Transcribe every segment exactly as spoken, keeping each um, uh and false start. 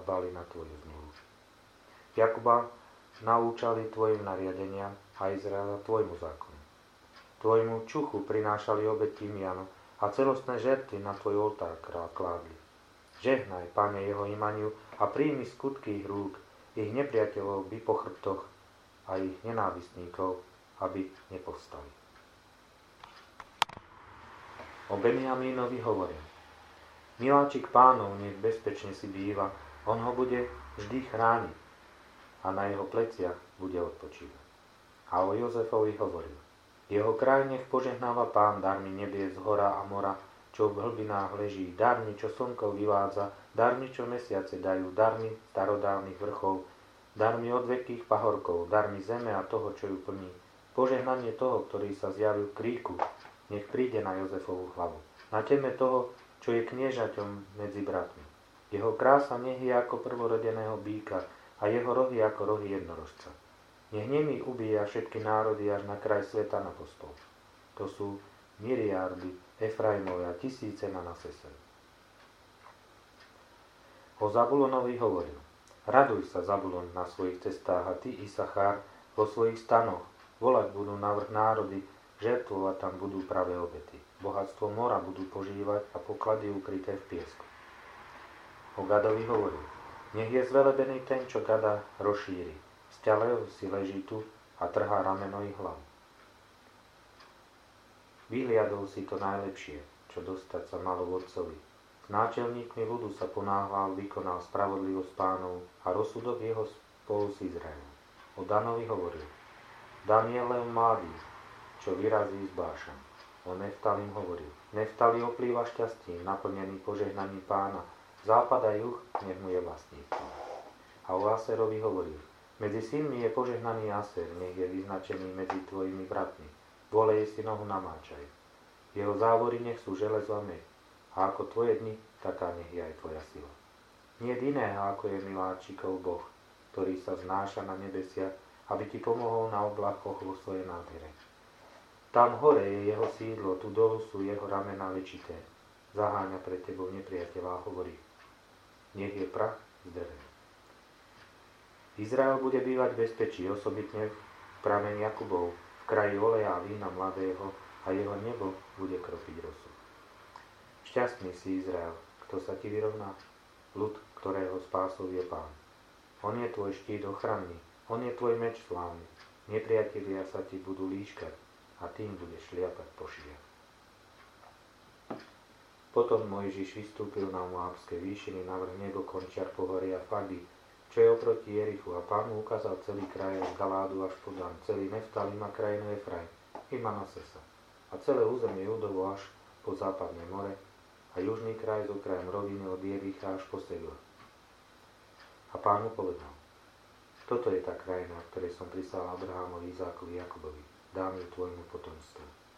dbali na tvoju zmluvu. Jakuba naučali tvojim nariadeniam a Izraela tvojmu zákonu. Tvojmu čuchu prinášali obeť tymianu a celostné žerty na tvoj oltár kládli. Žehnaj, Pane, jeho imaniu a príjmi skutky ich rúk, ich nepriateľov by po chrbtoch a ich nenávistníkov, aby nepovstali. O Benjamínovi hovorím. Miláčik Pánov nech bezpečne si býva, on ho bude vždy chrániť a na jeho pleciach bude odpočívať. A o Jozefovi hovoril. Jeho kraj nech požehnáva Pán darmi nebies, hora a mora, čo v hlbinách leží, darmi, čo slnko vyvádza, darmi, čo mesiace dajú, darmi starodávnych vrchov, darmi odvekých pahorkov, darmi zeme a toho, čo ju plní. Požehnanie toho, ktorý sa zjavil v kríku, nech príde na Jozefovú hlavu. Na teme toho, čo je kniežaťom medzi bratmi. Jeho krása nech je ako prvorodeného býka a jeho rohy ako rohy jednorožca. Nech nemi ubíja všetky národy až na kraj sveta na postol. To sú miliardy Efraimovia, tisíce Manasese. O Zabulonovi hovoril. Raduj sa, Zabulon, na svojich cestách a ty, Isachár, vo svojich stanoch. Volať budú navrch národy, žertvovať tam budú pravé obety. Bohatstvo mora budú požívať a poklady ukryté v piesku. O Gadovi hovoril. Nech je zvelebený ten, čo Gada rozšíri. Sťalev si leží tu a trhá rameno i hlavu. Vyhliadol si to najlepšie, čo dostať sa malo vodcovi. S náčelníkmi ľudu sa ponáhľal, vykonal spravodlivosť Pánov a rozsudok jeho spolu s Izraelom. O Danovi hovoril. Dan je len mladý, čo vyrazí z Bášan. O Neftalim hovoril. Neftali oplýva šťastím, naplnený požehnaním Pána. Západ a juh, nech mu je vlastníctvom. A o Aserovi hovoril. Medzi synmi je požehnaný Aser, nech je vyznačený medzi tvojimi bratmi. Volej si nohu namáčaj. Jeho závory nech sú železo a med. A ako tvoje dni, taká nech je aj tvoja sila. Nie iného, ako je miláčikov Boh, ktorý sa znáša na nebesia, aby ti pomohol na oblakoch vo svojej nádhere. Tam hore je jeho sídlo, tu dolu sú jeho ramená väčité. Zaháňa pred tebou nepriateľa a hovorí. Nech je prach zderený. Izrael bude bývať v bezpečí, osobitne v pramení Jakubov, v kraji oleja a vína mladého a jeho nebo bude kropiť rosu. Šťastný si, Izrael, kto sa ti vyrovná, ľud, ktorého spásov je Pán. On je tvoj štít ochranný, on je tvoj meč slávny. Nepriatelia sa ti budú líškať a tým budeš šliapať po šijach. Potom Mojžiš vystúpil na Moábske výšiny navrch nebo končiar pohoria Fady, čo je oproti Jerichu, a Pán mu ukázal celý kraj od Galádu až po Dan, celý Neftalim a krajinu Efraim i Manasesa a celé územie Judovo až po západné more a južný kraj z okrajem roviny od Jericha až po Segla. A Pán mu povedal, toto je tá krajina, v ktorej som prisál Abrahámovi, Izákovi, Jakubovi, dám ju tvojmu potomstvu.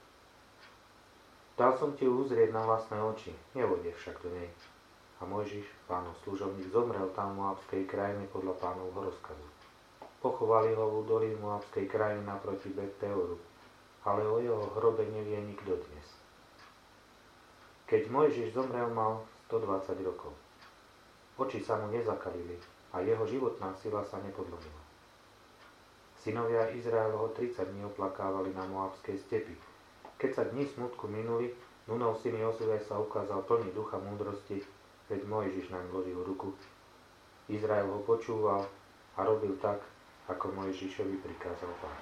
Dal som ti ju uzrieť na vlastné oči, nevode však do nej. A Mojžiš, Pánov služobník, zomrel tam v Moábskej krajine podľa Pánovho rozkazu. Pochovali ho v údolí Moábskej krajiny naproti Bet Peoru, ale o jeho hrobe nevie nikto dnes. Keď Mojžiš zomrel, mal stodvadsať rokov. Oči sa mu nezakalili a jeho životná sila sa nepodlomila. Synovia Izraelovho tridsať dní oplakávali na Moábskej stepi. Keď sa dni smutku minuli, Nunov syn Jozue sa ukázal plný ducha múdrosti, veď Mojžiš naň vložil ruku. Izrael ho počúval a robil tak, ako Mojžišovi prikázal Pán.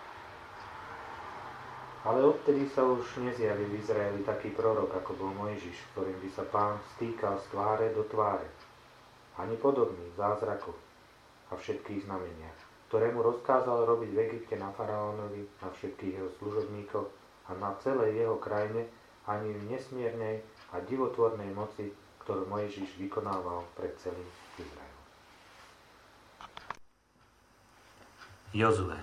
Ale odtedy sa už nezjavil v Izraeli taký prorok, ako bol Mojžiš, ktorým by sa Pán stýkal z tváre do tváre. Ani podobný v zázrakoch a všetkých znameniach, ktoré mu rozkázal robiť v Egypte na faraónovi, na všetkých jeho služobníkoch a na celej jeho krajine, ani v nesmiernej a divotvornej moci, ktorú Mojžiš vykonával pred celým Izraelom. Jozue.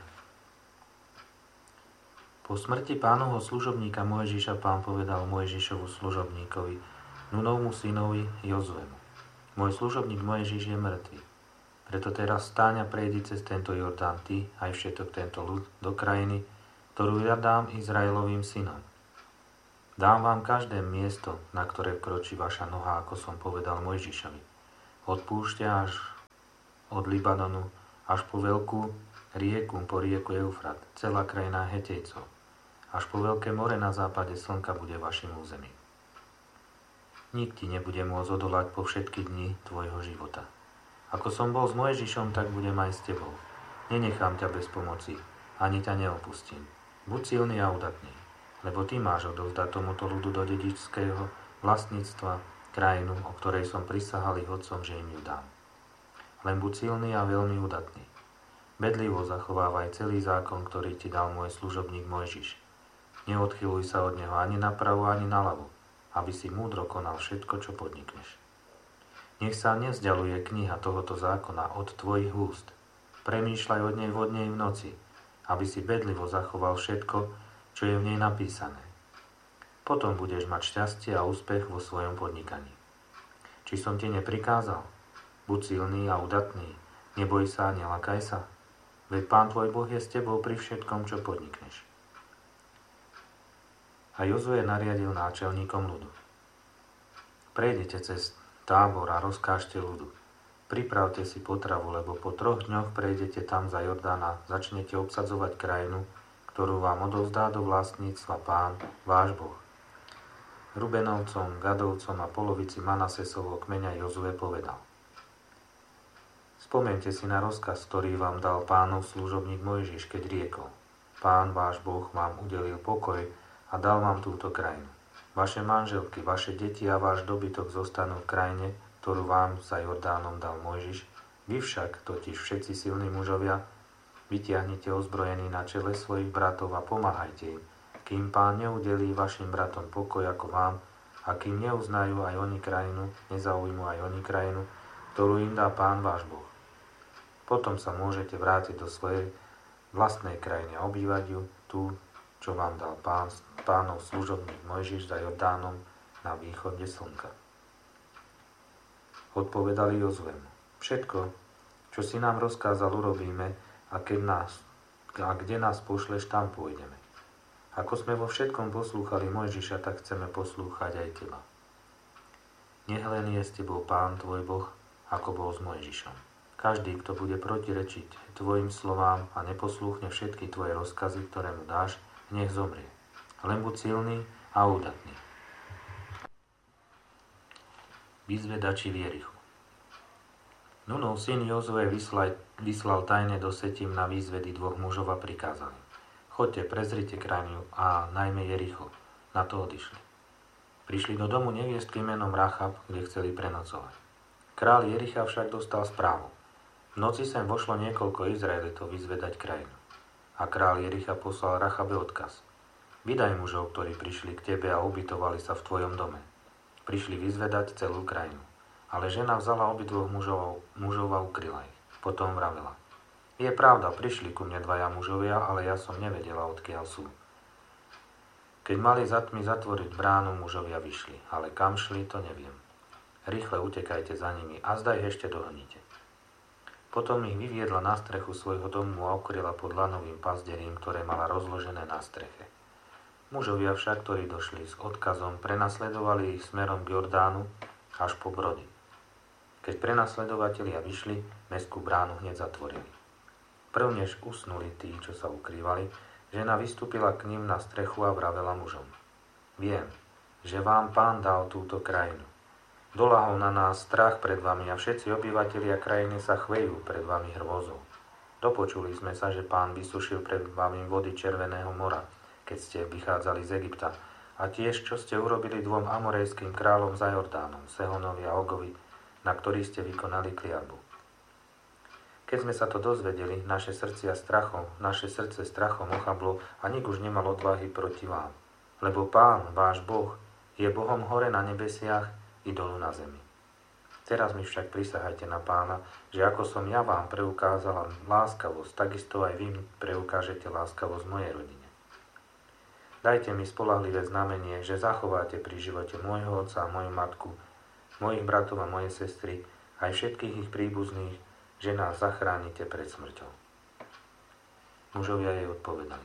Po smrti Pánovho služobníka Mojžiša Pán povedal Mojžišovu služobníkovi, Nunovmu synovi Jozuemu. Môj služobník Mojžiš je mŕtvy. Preto teraz stáň a prejdi cez tento Jordán ty, aj všetok tento ľud, do krajiny, ktorú ja dám Izraelovým synom. Dám vám každé miesto, na ktoré vkročí vaša noha, ako som povedal Mojžišovi. Od púšťa až od Libanonu až po veľkú rieku, po rieku Eufrat, celá krajina Hetejcov, až po veľké more na západe slnka bude vašim územím. Nik ti nebude môcť odolať po všetky dni tvojho života. Ako som bol s Mojžišom, tak budem aj s tebou. Nenechám ťa bez pomoci, ani ťa neopustím. Buď silný a udatný, lebo ty máš odovzdať tomuto ľudu do dedičského vlastníctva krajinu, o ktorej som prisahal ich otcom, že im ju dám. Len buď silný a veľmi udatný. Bedlivo zachovávaj celý zákon, ktorý ti dal môj služobník Mojžiš. Neodchyluj sa od neho ani napravo, ani naľavo, aby si múdro konal všetko, čo podnikneš. Nech sa nevzdialuje kniha tohoto zákona od tvojich úst. Premýšľaj od nej vodne i v noci, aby si bedlivo zachoval všetko, čo je v nej napísané. Potom budeš mať šťastie a úspech vo svojom podnikaní. Či som ti neprikázal? Buď silný a udatný, neboj sa a nelakaj sa. Veď Pán tvoj Boh je s tebou pri všetkom, čo podnikneš. A Jozue nariadil náčelníkom ľudu. Prejdete cez tábor a rozkážte ľudu. Pripravte si potravu, lebo po troch dňoch prejdete tam za Jordán a začnete obsadzovať krajinu, ktorú vám odovzdá do vlastníctva Pán, váš Boh. Rubenovcom, Gadovcom a polovici Manasesovho kmeňa Jozue povedal: Spomeňte si na rozkaz, ktorý vám dal Pánov služobník Mojžiš, keď riekol: Pán váš Boh vám udelil pokoj a dal vám túto krajinu. Vaše manželky, vaše deti a váš dobytok zostanú v krajine, ktorú vám za Jordánom dal Mojžiš. Vy však, totiž všetci silní mužovia, vytiahnite ozbrojení na čele svojich bratov a pomáhajte im, kým Pán neudelí vašim bratom pokoj ako vám a kým neuznajú aj oni krajinu, nezaujmú aj oni krajinu, ktorú im dá Pán váš Boh. Potom sa môžete vrátiť do svojej vlastnej krajiny a obývať ju, tú, čo vám dal pán, Pánov služobník Mojžiš za Jordánom na východe slnka. Odpovedali Jozuemu: Všetko, čo si nám rozkázal, urobíme, a, keď nás, a kde nás pošleš, tam pôjdeme. Ako sme vo všetkom poslúchali Mojžiša, tak chceme poslúchať aj teba. Nech len je s tebou Pán tvoj Boh, ako bol s Mojžišom. Každý, kto bude protirečiť tvojim slovám a neposlúchne všetky tvoje rozkazy, ktoré mu dáš, nech zomrie. Len buď silný a údatný. Vyzvedači v Jerichu. Nunov syn Jozue vyslal, vyslal tajne do Setim na výzvedy dvoch mužov a prikázal: Choďte, prezrite krajinu a najmä Jericho. Na to odišli. Prišli do domu neviestky menom Rachab, kde chceli prenocovať. Král Jericha však dostal správu: V noci sem vošlo niekoľko Izraelitov vyzvedať krajinu. A král Jericha poslal Rachabe odkaz: Vydaj mužov, ktorí prišli k tebe a ubytovali sa v tvojom dome. Prišli vyzvedať celú krajinu. Ale žena vzala obidvoch mužov, mužov a ukryla ich. Potom vravela: Je pravda, prišli ku mne dvaja mužovia, ale ja som nevedela, odkiaľ sú. Keď mali za tmy zatvoriť bránu, mužovia vyšli, ale kam šli, to neviem. Rýchle utekajte za nimi a zdaj ešte dohonite. Potom ich vyviedla na strechu svojho domu a ukryla pod lanovým pazderím, ktoré mala rozložené na streche. Mužovia však, ktorí došli s odkazom, prenasledovali ich smerom k Jordánu až po brody. Keď prenasledovatelia vyšli, mestskú bránu hneď zatvorili. Prvnež usnuli tí, čo sa ukrývali, žena vystúpila k ním na strechu a vravela mužom: Viem, že vám Pán dal túto krajinu. Dolahol na nás strach pred vami a všetci obyvatelia krajiny sa chvejú pred vami hrôzou. Dopočuli sme sa, že Pán vysušil pred vami vody Červeného mora, keď ste vychádzali z Egypta, a tiež, čo ste urobili dvom amorejským kráľom za Jordánom, Sehonovi a Ogovi, na ktorých ste vykonali kliatbu. Keď sme sa to dozvedeli, naše srdcia strachom, naše srdce strachom ochablo a nik už nemal odvahy proti vám. Lebo Pán, váš Boh, je Bohom hore na nebesiach i dolu na zemi. Teraz mi však prisahajte na Pána, že ako som ja vám preukázala láskavosť, takisto aj vy preukážete láskavosť mojej rodine. Dajte mi spoľahlivé znamenie, že zachováte pri živote môjho otca a moju matku, mojich bratov a moje sestry, aj všetkých ich príbuzných, že nás zachránite pred smrťou. Mužovia jej odpovedali: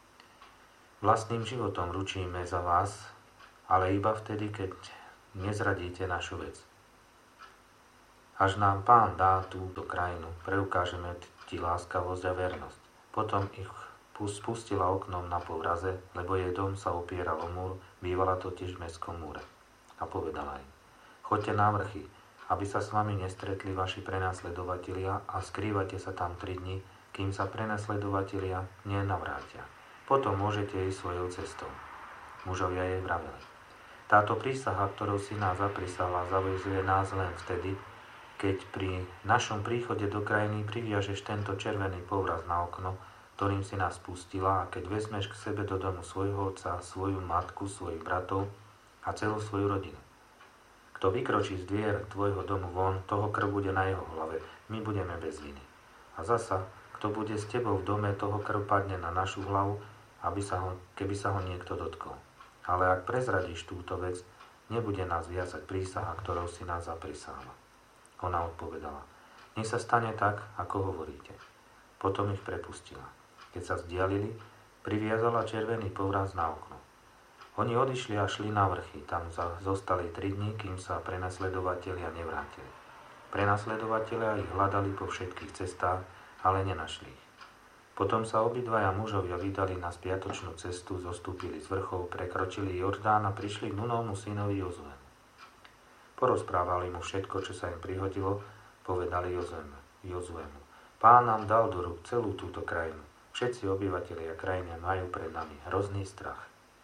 Vlastným životom ručíme za vás, ale iba vtedy, keď nezradíte našu vec. Až nám Pán dá túto krajinu, preukážeme ti láskavosť a vernosť. Potom ich spustila oknom na povraze, lebo jej dom sa opieral o múr, bývala totiž v mestskom múre. A povedala im: choďte na vrchy, aby sa s vami nestretli vaši prenasledovatelia a skrývate sa tam tri dni, kým sa prenasledovatelia nenavrátia. Potom môžete ísť svojou cestou. Mužovia jej vraveli: táto prísaha, ktorou si nás zaprísala, zavezuje nás len vtedy, keď pri našom príchode do krajiny priviažeš tento červený povraz na okno, ktorým si nás pustila, a keď vezmeš k sebe do domu svojho otca, svoju matku, svojich bratov a celú svoju rodinu. Kto vykročí z dvier tvojho domu von, toho krv bude na jeho hlave, my budeme bez viny. A zasa, kto bude s tebou v dome, toho krv padne na našu hlavu, aby sa ho, keby sa ho niekto dotkol. Ale ak prezradíš túto vec, nebude nás viazať prísaha, ktorou si nás zaprísahala. Ona odpovedala: nech sa stane tak, ako hovoríte. Potom ich prepustila. Keď sa vzdialili, priviazala červený povraz na okno. Oni odišli a šli na vrchy. Tam zostali tri dni, kým sa prenasledovatelia nevrátili. Prenasledovatelia ich hľadali po všetkých cestách, ale nenašli ich. Potom sa obidvaja mužovia vydali na spiatočnú cestu, zostúpili z vrchov, prekročili Jordán a prišli k Núnovmu synovi Jozuemu. Porozprávali mu všetko, čo sa im prihodilo, povedali Jozuemu: Pán nám dal do rúk celú túto krajinu. Všetci obyvatelia krajiny majú pred nami hrozný strach.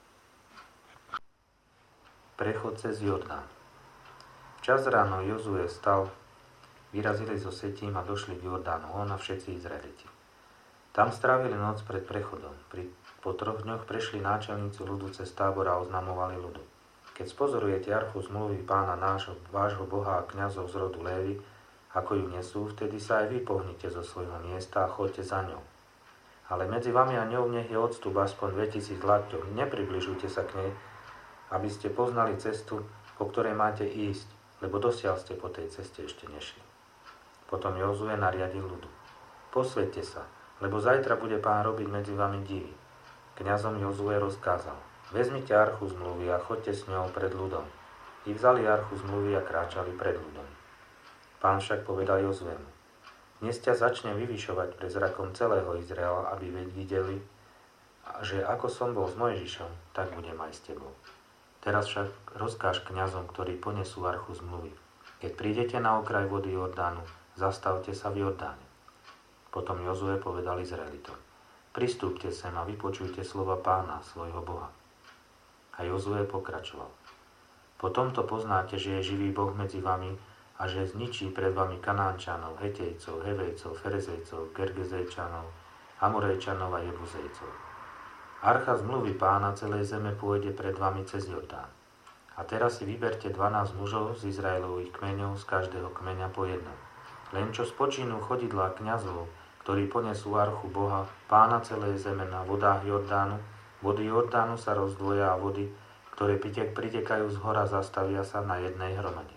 Prechod cez Jordán. Čas ráno Jozue stal, vyrazili zo Setím a došli k Jordánu, on a všetci Izraeliti. Tam strávili noc pred prechodom. Pri, po troch dňoch prešli náčelníci ľudu cez tábor a oznamovali ľudu: keď spozorujete archu zmluvy Pána nášho, vášho Boha a kňazov z rodu Lévy, ako ju nesú, vtedy sa aj vy pohnite zo svojho miesta a choďte za ňou. Ale medzi vami a ňou nech je odstup aspoň dvetisíc laťov. Nepribližujte sa k nej, aby ste poznali cestu, po ktorej máte ísť, lebo dosiaľ ste po tej ceste ešte nešli. Potom Jozue nariadil ľudu: posväťte sa, lebo zajtra bude Pán robiť medzi vami divy. Kňazom Jozue rozkázal: vezmite archu zmluvy a choďte s ňou pred ľudom. I vzali archu zmluvy a kráčali pred ľudom. Pán však povedal Jozuemu: dnes ťa začnem vyvyšovať pred zrakom celého Izraela, aby videli, že ako som bol s Mojžišom, tak budem aj s tebou. Teraz však rozkáž kňazom, ktorí ponesú archu zmluvy: keď prídete na okraj vody Jordánu, zastavte sa v Jordáne. Potom Jozue povedal Izraelitom: pristúpte sem a vypočujte slova Pána, svojho Boha. A Jozue pokračoval: po tomto poznáte, že je živý Boh medzi vami a že zničí pred vami Kanánčanov, Hetejcov, Hevejcov, Ferezejcov, Gergezejčanov, Amorejčanov a Jebuzejcov. Archa zmluvy Pána celej zeme pôjde pred vami cez Jordán. A teraz si vyberte dvanásť mužov z Izraelových kmeňov, z každého kmeňa po jednom. Len čo spočinú chodidlá kňazov, ktorí ponesú archu Boha, Pána celej zeme na vodách Jordánu, vody Jordánu sa rozdvoja a vody, ktoré pritekajú z hora, zastavia sa na jednej hromade.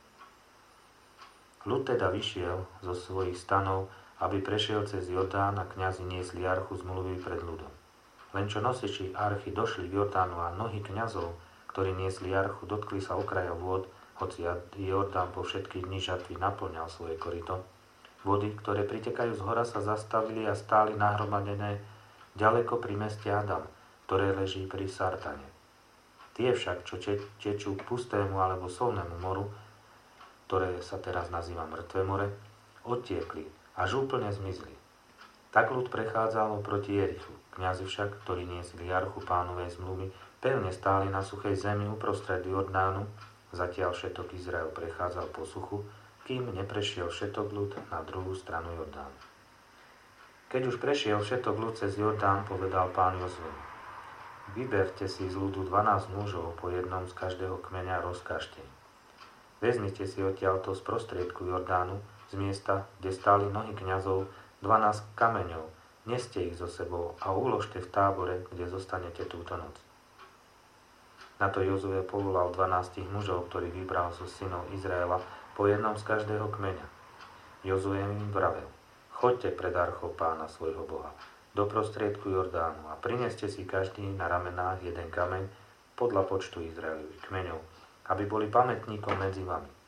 Ľud teda vyšiel zo svojich stanov, aby prešiel cez Jordán, a kňazi niesli archu zmluvy pred ľudom. Len čo nosiči archy došli k Jordánu a nohy kňazov, ktorí niesli archu, dotkli sa okraja vôd, hoci Jordán po všetky dni žatvy naplňal svoje koryto. Vody, ktoré pritekajú z hora, sa zastavili a stáli nahromadené ďaleko pri meste Adam, ktoré leží pri Sartane. Tie však, čo tečú k pustému alebo solnému moru, ktoré sa teraz nazýva Mŕtve more, odtiekli, až úplne zmizli. Tak ľud prechádzal proti Jerichu. Kňazi však, ktorí niesli archu Pánovej zmluvy, pevne stáli na suchej zemi uprostred Jordánu, zatiaľ všetok Izrael prechádzal po suchu, kým neprešiel všetok ľud na druhú stranu Jordánu. Keď už prešiel všetok ľud cez Jordán, povedal Pán Jozuemu: vyberte si z ľudu dvanásť mužov po jednom z každého kmeňa a rozkážte im. Vezmite si odtiaľto z prostriedku Jordánu, z miesta, kde stáli nohy kňazov, dvanásť kameňov, neste ich so sebou a uložte v tábore, kde zostanete túto noc. Na to Jozue povolal dvanástich mužov, ktorých vybral zo synov Izraela, po jednom z každého kmeňa. Jozue im vravel: choďte pred archou Pána svojho Boha do prostriedku Jordánu a prineste si každý na ramenách jeden kameň podľa počtu Izraelových kmeňov, aby boli pamätníkom medzi vami.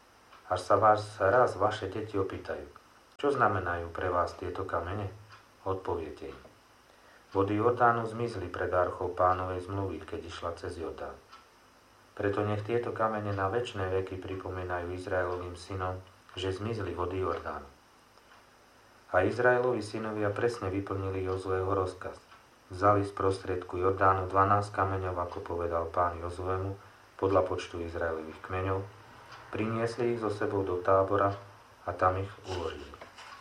až sa vás raz vaše deti opýtajú, čo znamenajú pre vás tieto kamene? Odpoviete im. Vody Jordánu zmizli pred archou Pánovej zmluvy, keď išla cez Jordán. Preto nech tieto kamene na večné veky pripomínajú Izraelovým synom, že zmizli vody Jordánu. A Izraelovi synovia presne vyplnili Jozueho rozkaz. Vzali z prostriedku Jordánu dvanásť kameňov, ako povedal Pán Jozuemu, podľa počtu Izraelových kmeňov, priniesli ich so sebou do tábora a tam ich uložili.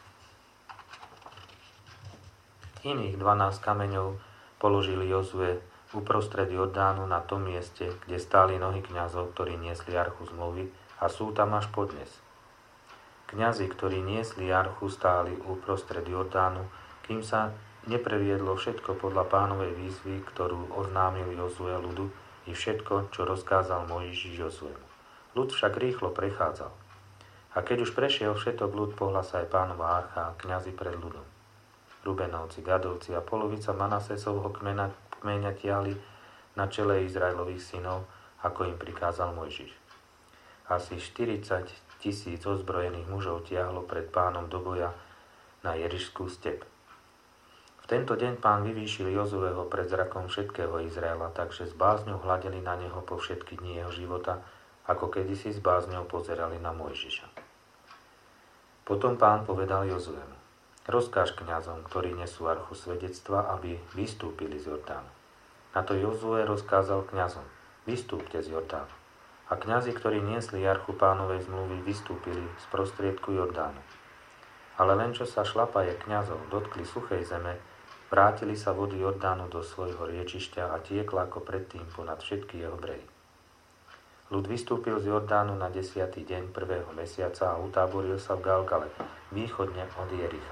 Iných dvanásť kameňov položili Jozue uprostred Jordánu na tom mieste, kde stáli nohy kňazov, ktorí niesli archu zmluvy a sú tam až podnes. Kňazi, ktorí niesli archu, stáli uprostred Jordánu, kým sa nepreviedlo všetko podľa Pánovej výzvy, ktorú oznámil Jozue ľudu, i všetko, čo rozkázal Mojžiš Jozuemu. Ľud však rýchlo prechádzal. A keď už prešiel všetok ľud, pohla sa aj Pánova archa a kňazi pred ľudom. Rubenovci, Gadovci a polovica Manasesovho kmeňa, kmeňa tiahli na čele Izraelových synov, ako im prikázal Mojžiš. Asi štyridsať tisíc ozbrojených mužov tiahlo pred Pánom do boja na Jerišskú step. V tento deň Pán vyvýšil Jozueho pred zrakom všetkého Izraela, takže s bázňou hľadeli na neho po všetky dni jeho života, ako kedysi s bázňou pozerali na Mojžiša. Potom Pán povedal Jozuemu: rozkáž kňazom, ktorí nesú archu svedectva, aby vystúpili z Jordánu. Na to Jozue rozkázal kňazom: vystúpte z Jordánu. A kňazi, ktorí niesli archu Pánovej zmluvy, vystúpili z prostriedku Jordánu. Ale len čo sa šlapaje kňazov dotkli suchej zeme, vrátili sa vody Jordánu do svojho riečišťa a tiekla ako predtým ponad všetky jeho brehy. Ľud vystúpil z Jordánu na desiatý deň prvého mesiaca a utáboril sa v Galgale, východne od Jericha.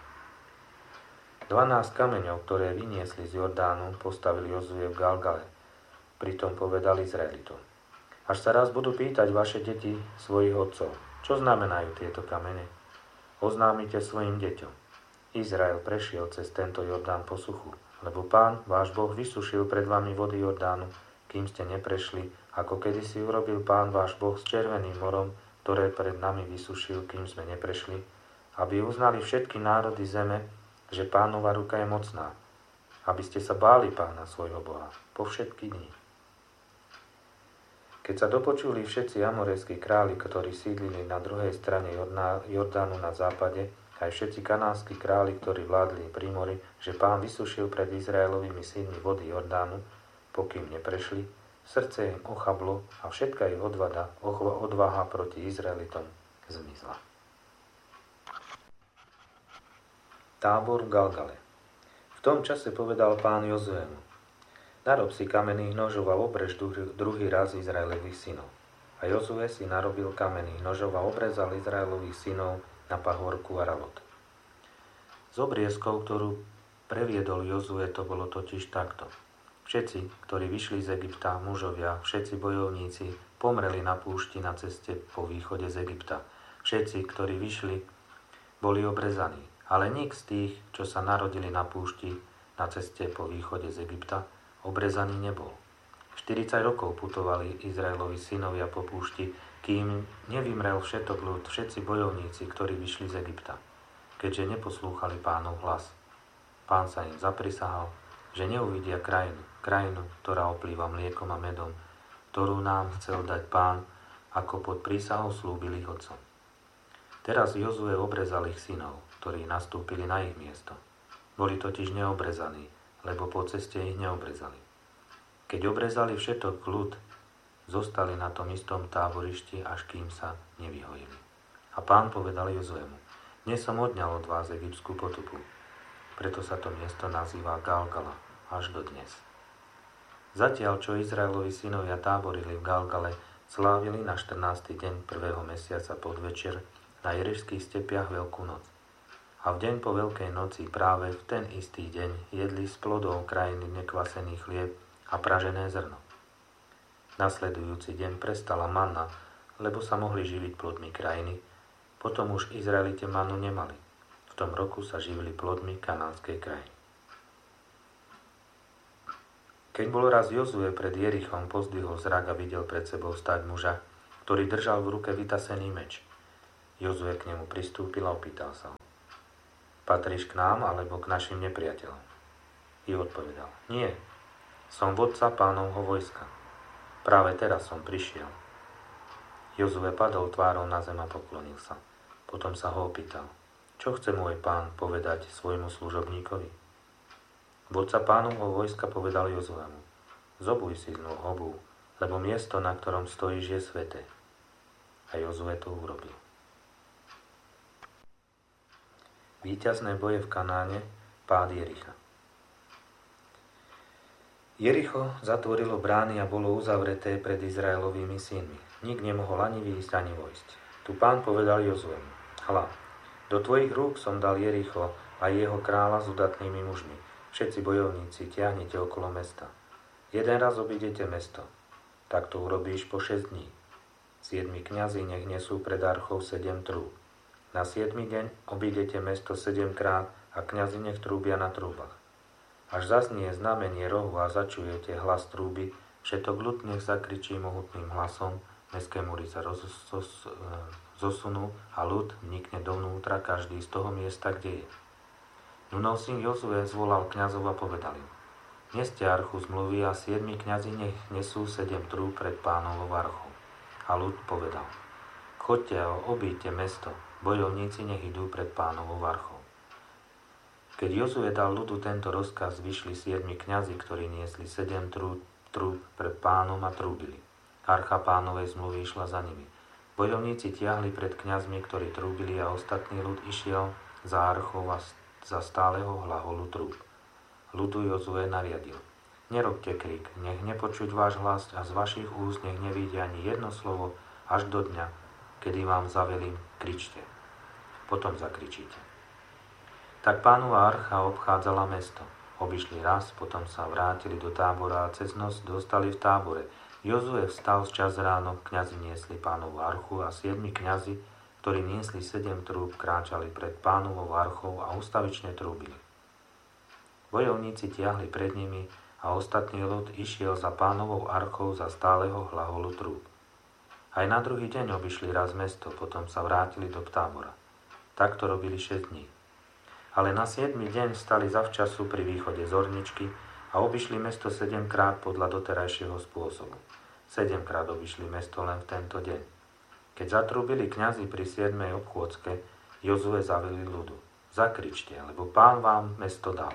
Dvanásť kameňov, ktoré vyniesli z Jordánu, postavili Jozue v Galgale. Pritom povedal Izraelitom: až sa raz budú pýtať vaše deti svojich otcov, čo znamenajú tieto kamene, oznámite svojim deťom: Izrael prešiel cez tento Jordán po suchu, lebo Pán, váš Boh, vysušil pred vami vody Jordánu, kým ste neprešli, ako kedysi urobil Pán váš Boh s Červeným morom, ktoré pred nami vysušil, kým sme neprešli, aby uznali všetky národy zeme, že Pánova ruka je mocná, aby ste sa báli Pána svojho Boha po všetky dni. Keď sa dopočuli všetci amorejskí králi, ktorí sídlili na druhej strane Jordánu na západe, aj všetci kanánsky králi, ktorí vládli pri mori, že Pán vysušil pred Izraelovými synmi vody Jordánu, pokým neprešli, srdce im ochablo a všetka ich odvada, odvaha proti Izraelitom zmizla. Tábor v Galgale. V tom čase povedal Pán Jozuemu: narob si kamenných nožov a obrež druhý raz Izraelových synov. A Jozue si narobil kamenných nožov a obrezal Izraelových synov na pahorku Aralot. Z obriezkov, ktorú previedol Jozue, to bolo totiž takto. Všetci, ktorí vyšli z Egypta, mužovia, všetci bojovníci, pomreli na púšti na ceste po východe z Egypta. Všetci, ktorí vyšli, boli obrezaní. Ale nik z tých, čo sa narodili na púšti na ceste po východe z Egypta, obrezaný nebol. štyridsať rokov putovali Izraelovi synovia po púšti, kým nevymrel všetok ľud, všetci bojovníci, ktorí vyšli z Egypta, keďže neposlúchali Pánov hlas. Pán sa im zaprisahal, že neuvidia krajinu, krajinu, ktorá oplýva mliekom a medom, ktorú nám chcel dať Pán, ako pod prísahou slúbil ich otcom. Teraz Jozue obrezal ich synov, ktorí nastúpili na ich miesto. Boli totiž neobrezaní, lebo po ceste ich neobrezali. Keď obrezali všetok ľud, zostali na tom istom táborišti, až kým sa nevyhojili. A Pán povedal Jozuemu: dnes som odňal od vás egyptskú potupu. Preto sa to miesto nazýva Galgala až do dnes. Zatiaľ, čo Izraelovi synovia táborili v Galgale, slávili na štrnásty deň prvého mesiaca podvečer na Jerišských stepiach Veľkú noc. A v deň po Veľkej noci, práve v ten istý deň, jedli z plodov krajiny nekvasený chlieb a pražené zrno. Nasledujúci deň prestala manna, lebo sa mohli živiť plodmi krajiny. Potom už Izraelite mannu nemali. V tom roku sa živili plodmi kanánskej krajiny. Keď bol raz Jozue pred Jerichom, pozdvihol zrak a videl pred sebou stáť muža, ktorý držal v ruke vytasený meč. Jozue k nemu pristúpil a opýtal sa ho: Patríš k nám alebo k našim nepriateľom? I odpovedal: Nie, som vodca pánovho vojska. Práve teraz som prišiel. Jozue padol tvárou na zem a poklonil sa. Potom sa ho opýtal: Čo chce môj pán povedať svojmu služobníkovi? Vodca pánovho vojska povedal Jozuemu: Zobuj si znú obuv, lebo miesto, na ktorom stojíš, je sväté. A Jozue to urobil. Víťazné boje v Kanáne, pád Jericha. Jericho zatvorilo brány a bolo uzavreté pred Izraelovými synmi. Nik nemohol ani výjsť, ani vojsť. Tu pán povedal Jozuemu: Hľa, do tvojich rúk som dal Jericho a jeho kráľa s udatnými mužmi. Všetci bojovníci, tiahnite okolo mesta. Jeden raz obídete mesto. Tak to urobíš po šesť dní. Siedmi kňazi nech nesú pred archou sedem trúb. Na siedmy deň obídete mesto sedemkrát a kňazi nech trúbia na trúbach. Až zaznie znamenie rohu a začujete hlas trúby, všetok ľud nech zakričí mohutným hlasom, mestské múry sa roz, zos, zosunú a ľud vnikne dovnútra, každý z toho miesta, kde je. Nunov syn Jozue zvolal kňazov a povedal im: Neste archu zmluvy a siedmi kňazi nech nesú sedem trúb pred pánovou archou. A ľud povedal: Choďte a obíďte mesto, bojovníci nech idú pred pánovou archou. Keď Jozue dal ľudu tento rozkaz, vyšli siedmi kňazi, ktorí niesli sedem trúb, trúb pred pánom a trúbili. Archa pánovej zmluvy išla za nimi. Bojovníci tiahli pred kňazmi, ktorí trúbili, a ostatný ľud išiel za archou a za stáleho hlaholu trúb. Ľudu Jozue nariadil: Nerobte krik, nech nepočuť váš hlas a z vašich úst nech nevíde ani jedno slovo až do dňa, kedy vám zavelím: kričte. Potom zakričíte. Tak pánova archa obchádzala mesto. Obišli raz, potom sa vrátili do tábora a cez noc dostali v tábore. Jozue vstal včas ráno, kňazi niesli pánovu archu a siedmi kňazi, ktorí niesli sedem trúb, kráčali pred pánovou archou a ustavične trúbili. Bojovníci tiahli pred nimi a ostatný ľud išiel za pánovou archou za stáleho hlaholu trúb. Aj na druhý deň obišli raz mesto, potom sa vrátili do tábora. Takto robili šesť dní. Ale na siedmy deň stali zavčasu pri východe zorničky a obišli mesto sedemkrát podľa doterajšieho spôsobu. Sedemkrát obišli mesto len v tento deň. Keď zatrúbili kňazi pri siedmej obchôdzke, Jozue zavelil ľudu: Zakričte, lebo pán vám mesto dal.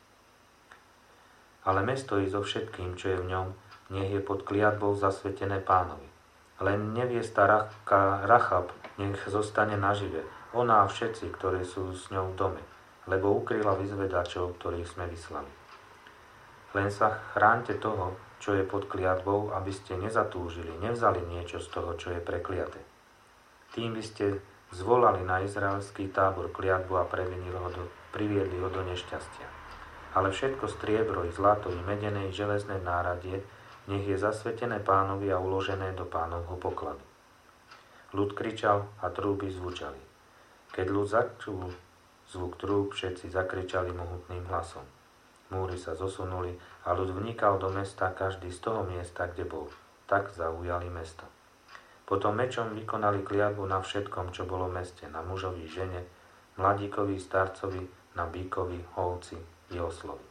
Ale mesto i so všetkým, čo je v ňom, nech je pod kliatbou zasvetené pánovi. Len neviesta Rachab nech zostane nažive, ona a všetci, ktorí sú s ňou v dome, lebo ukryla vyzvedačov, ktorých sme vyslali. Len sa chráňte toho, čo je pod kliatbou, aby ste nezatúžili, nevzali niečo z toho, čo je prekliaté. Tým by ste zvolali na izraelský tábor kliatbu a previnili ho do, priviedli ho do nešťastia. Ale všetko striebro i zlato i medené i železné náradie nech je zasvetené pánovi a uložené do pánovho pokladu. Ľud kričal a trúby zvučali. Keď ľud začul zvuk trúb, všetci zakričali mohutným hlasom. Múry sa zosunuli a ľud vnikal do mesta, každý z toho miesta, kde bol. Tak zaujali mesto. Potom mečom vykonali kliatbu na všetkom, čo bolo v meste, na mužovi, žene, mladíkovi, starcovi, na bíkovi, ovci i oslovi.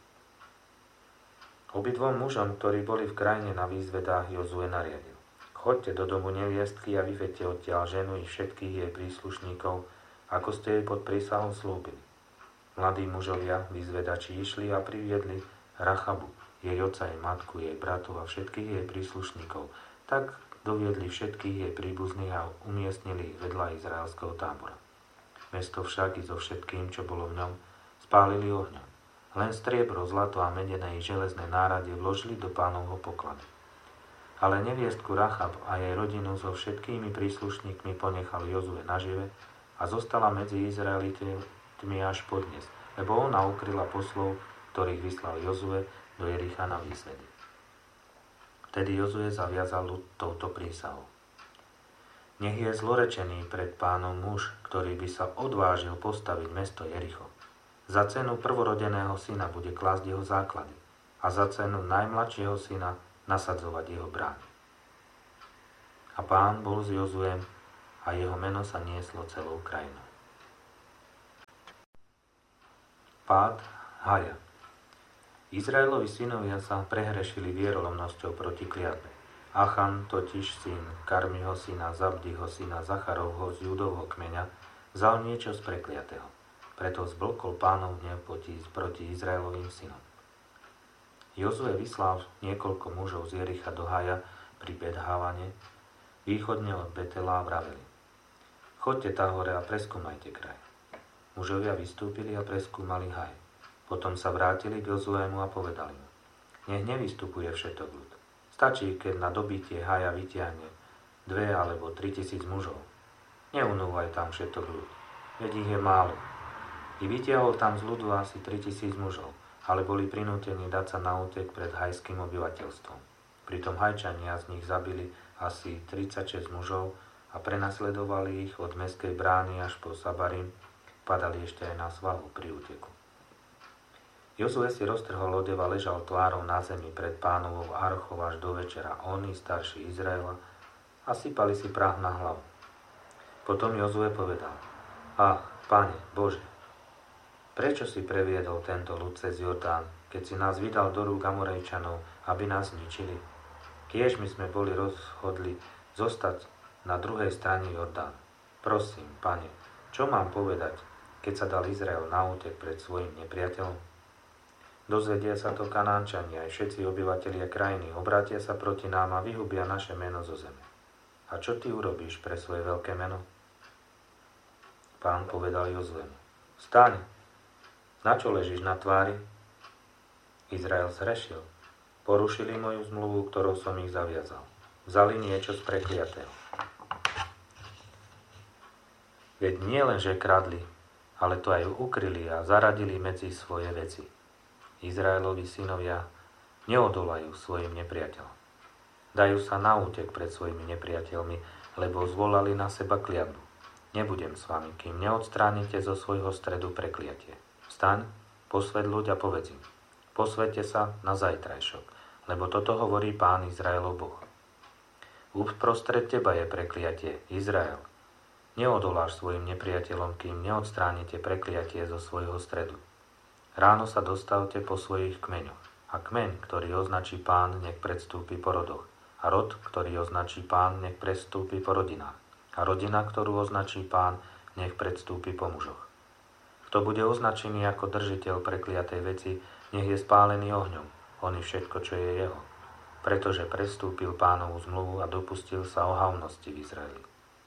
Obidvom mužom, ktorí boli v krajine na výzvedách, Jozue nariadil: Choďte do domu neviestky a vyvedte odtiaľ ženu i všetkých jej príslušníkov, ako ste jej pod prísahou slúbili. Mladí mužovia, vyzvedači, išli a priviedli Rachabu, jej otca, jej matku, jej bratov a všetkých jej príslušníkov. Tak doviedli všetkých jej príbuzných a umiestnili ich vedľa izraelského tábora. Mesto však i so všetkým, čo bolo v ňom, spálili ohňom. Len striebro, zlato a medené i železné náradie vložili do pánovho pokladu. Ale neviestku Rachab a jej rodinu so všetkými príslušníkmi ponechal Jozue nažive a zostala medzi Izraelitmi až podnes, lebo ona ukryla poslov, ktorých vyslal Jozue do Jericha na výsvedy. Vtedy Jozue zaviazal ľud touto prísahou: Nech je zlorečený pred pánom muž, ktorý by sa odvážil postaviť mesto Jericho. Za cenu prvorodeného syna bude klásť jeho základy a za cenu najmladšieho syna nasadzovať jeho brány. A A Pán bol s Jozuem a jeho meno sa nieslo celou krajinou. Pád Haja. Izraelovi synovia sa prehrešili vierolomnosťou proti kliatbe. Achan, totiž syn Karmiho syna, Zabdiho syna, Zacharovho z Judovho kmeňa, vzal niečo z prekliatého. Preto zblkol Pánov hnev proti Izraelovým synom. Jozue vyslal niekoľko mužov z Jericha do Haja pri Bethávane, východne od Betela, a vraveli: Choďte tá hore a preskúmajte kraj. Mužovia vystúpili a preskúmali Haj. Potom sa vrátili k Jozuému a povedali mu: Nech nevystupuje všetok ľud. Stačí, keď na dobitie Haja vytiahne dve alebo tri tisíc mužov. Neunúvaj tam všetok ľud, veď ich je málo. I vytiahol tam z ľudu asi tri tisíc mužov, ale boli prinútení dať sa na útek pred hajským obyvateľstvom. Pritom Hajčania z nich zabili asi tridsaťšesť mužov a prenasledovali ich od mestskej brány až po Sabarim, padali ešte aj na svahu pri úteku. Jozue si roztrhol odev a ležal tvárou na zemi pred Pánovou archou až do večera, oni, starší Izraela, a sypali si prach na hlavu. Potom Jozue povedal: Ach, Pane Bože, prečo si previedol tento ľud cez Jordán, keď si nás vydal do rúk Amorejčanov, aby nás zničili? Kiež my sme boli rozhodli zostať na druhej strane Jordán. Prosím, Pane, čo mám povedať, keď sa dal Izrael na útek pred svojim nepriateľom? Dozvedia sa to Kanánčania, aj všetci obyvatelia krajiny, obrátia sa proti nám a vyhubia naše meno zo zeme. A čo ty urobíš pre svoje veľké meno? Pán povedal Jozuemu: Vstaň, na čo ležíš na tvári? Izrael zhrešil, porušili moju zmluvu, ktorou som ich zaviazal. Vzali niečo z prekliatého. Veď nie len, že kradli, ale to aj ukryli a zaradili medzi svoje veci. Izraelovi synovia neodolajú svojim nepriateľom. Dajú sa na útek pred svojimi nepriateľmi, lebo zvolali na seba kliatbu. Nebudem s vami, kým neodstránite zo svojho stredu prekliatie. Vstaň, posväť ľuď a povedz im: Posväťte sa na zajtrajšok, lebo toto hovorí Pán Izraelov Boh. Uprostred teba je prekliatie, Izrael. Neodoláš svojim nepriateľom, kým neodstránite prekliatie zo svojho stredu. Ráno sa dostavte po svojich kmeňoch, a kmeň, ktorý označí Pán, nech predstúpi po rodoch, a rod, ktorý označí Pán, nech predstúpi po rodinách, a rodina, ktorú označí Pán, nech predstúpi po mužoch. Kto bude označený ako držiteľ prekliatej veci, nech je spálený ohňom, on i všetko, čo je jeho, pretože prestúpil Pánovu zmluvu a dopustil sa ohavnosti v Izraeli.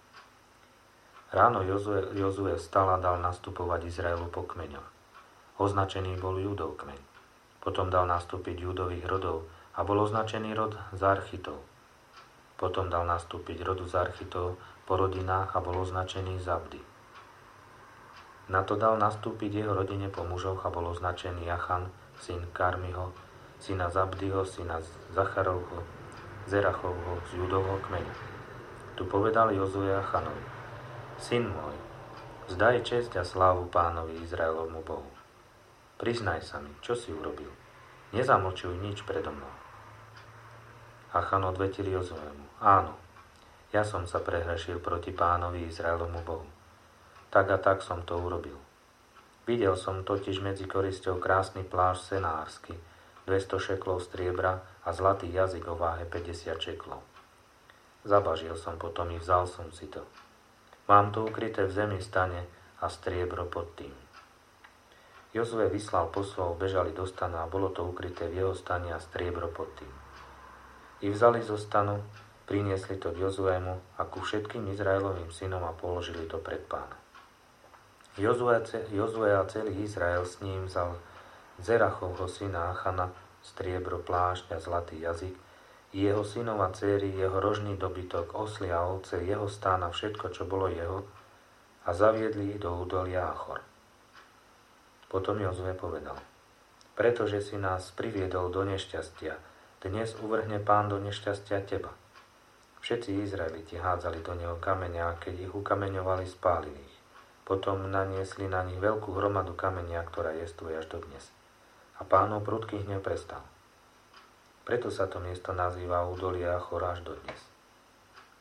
Ráno Jozue, Jozue vstal a dal nastupovať Izraelu po kmeňoch. Označený bol Júdov kmeň. Potom dal nastúpiť Júdových rodov a bol označený rod Zarchitov. Potom dal nastúpiť rodu Zarchitov po rodinách a bol označený Zabdi. Na to dal nastúpiť jeho rodine po mužoch a bol označený Achan, syn Karmiho, syna Zabdiho, syna Zacharovho, Zerachovho z Júdovho kmeňa. Tu povedal Jozue Achanovi: Syn môj, vzdaj česť a slávu Pánovi Izraelovmu Bohu. Priznaj sa mi, čo si urobil. Nezamlčuj nič predo mnou. Achan odvetil Jozuemu: Áno, ja som sa prehrešil proti Pánovi Izraelovmu Bohu. Tak a tak som to urobil. Videl som totiž medzi korisťou krásny plášť senársky, dvesto šeklov striebra a zlatý jazyk o váhe päťdesiat šeklov. Zabažil som potom i vzal som si to. Mám to ukryté v zemi stane a striebro pod tým. Jozue vyslal poslov, bežali do stanu a bolo to ukryté v jeho stane a striebro pod tým. I vzali zo stanu, priniesli to k Jozuemu a ku všetkým Izraelovým synom a položili to pred Pána. Jozue, Jozue a celý Izrael s ním vzal Zerachovho syna Achana, striebro, plášť a zlatý jazyk, i jeho synov a dcéry, jeho rožný dobytok, osly a ovce, jeho stán a všetko, čo bolo jeho, a zaviedli do údolia Achor. Potom Jozue povedal: Pretože si nás priviedol do nešťastia, dnes uvrhne Pán do nešťastia teba. Všetci Izraeliti hádzali do neho kamenia a keď ich ukameňovali, spálili ich. Potom naniesli na nich veľkú hromadu kamenia, ktorá jestuje až do dnes. A Pánov prudký hnev prestal. Preto sa to miesto nazýva údolie Achor až do dnes.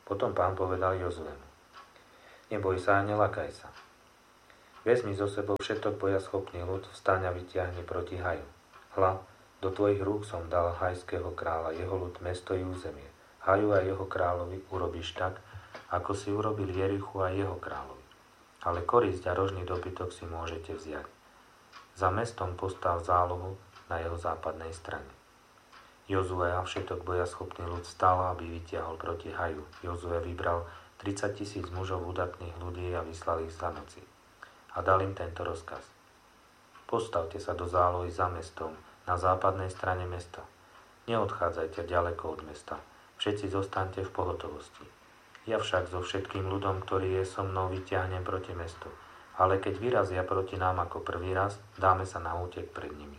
Potom Pán povedal Jozuemu: Neboj sa a nelakaj sa. Vezmi so sebou všetok bojaschopný ľud, vstaň a vytiahni proti Haju. Hľa, do tvojich rúk som dal hajského kráľa, jeho ľud, mesto i územie. Haju a jeho kráľovi urobíš tak, ako si urobil Jerichu a jeho kráľovi. Ale korisť a rožný dobytok si môžete vziať. Za mestom postav zálohu na jeho západnej strane. Jozue a všetok bojaschopný ľud stál, aby vytiahol proti Haju. Jozue vybral tridsať tisíc mužov udatných ľudí a vyslal ich za noci. A dal im tento rozkaz. Postavte sa do zálohy za mestom, na západnej strane mesta. Neodchádzajte ďaleko od mesta. Všetci zostaňte v pohotovosti. Ja však so všetkým ľudom, ktorý je so mnou, vyťahnem proti mestu. Ale keď vyrazia proti nám ako prvý raz, dáme sa na útek pred nimi.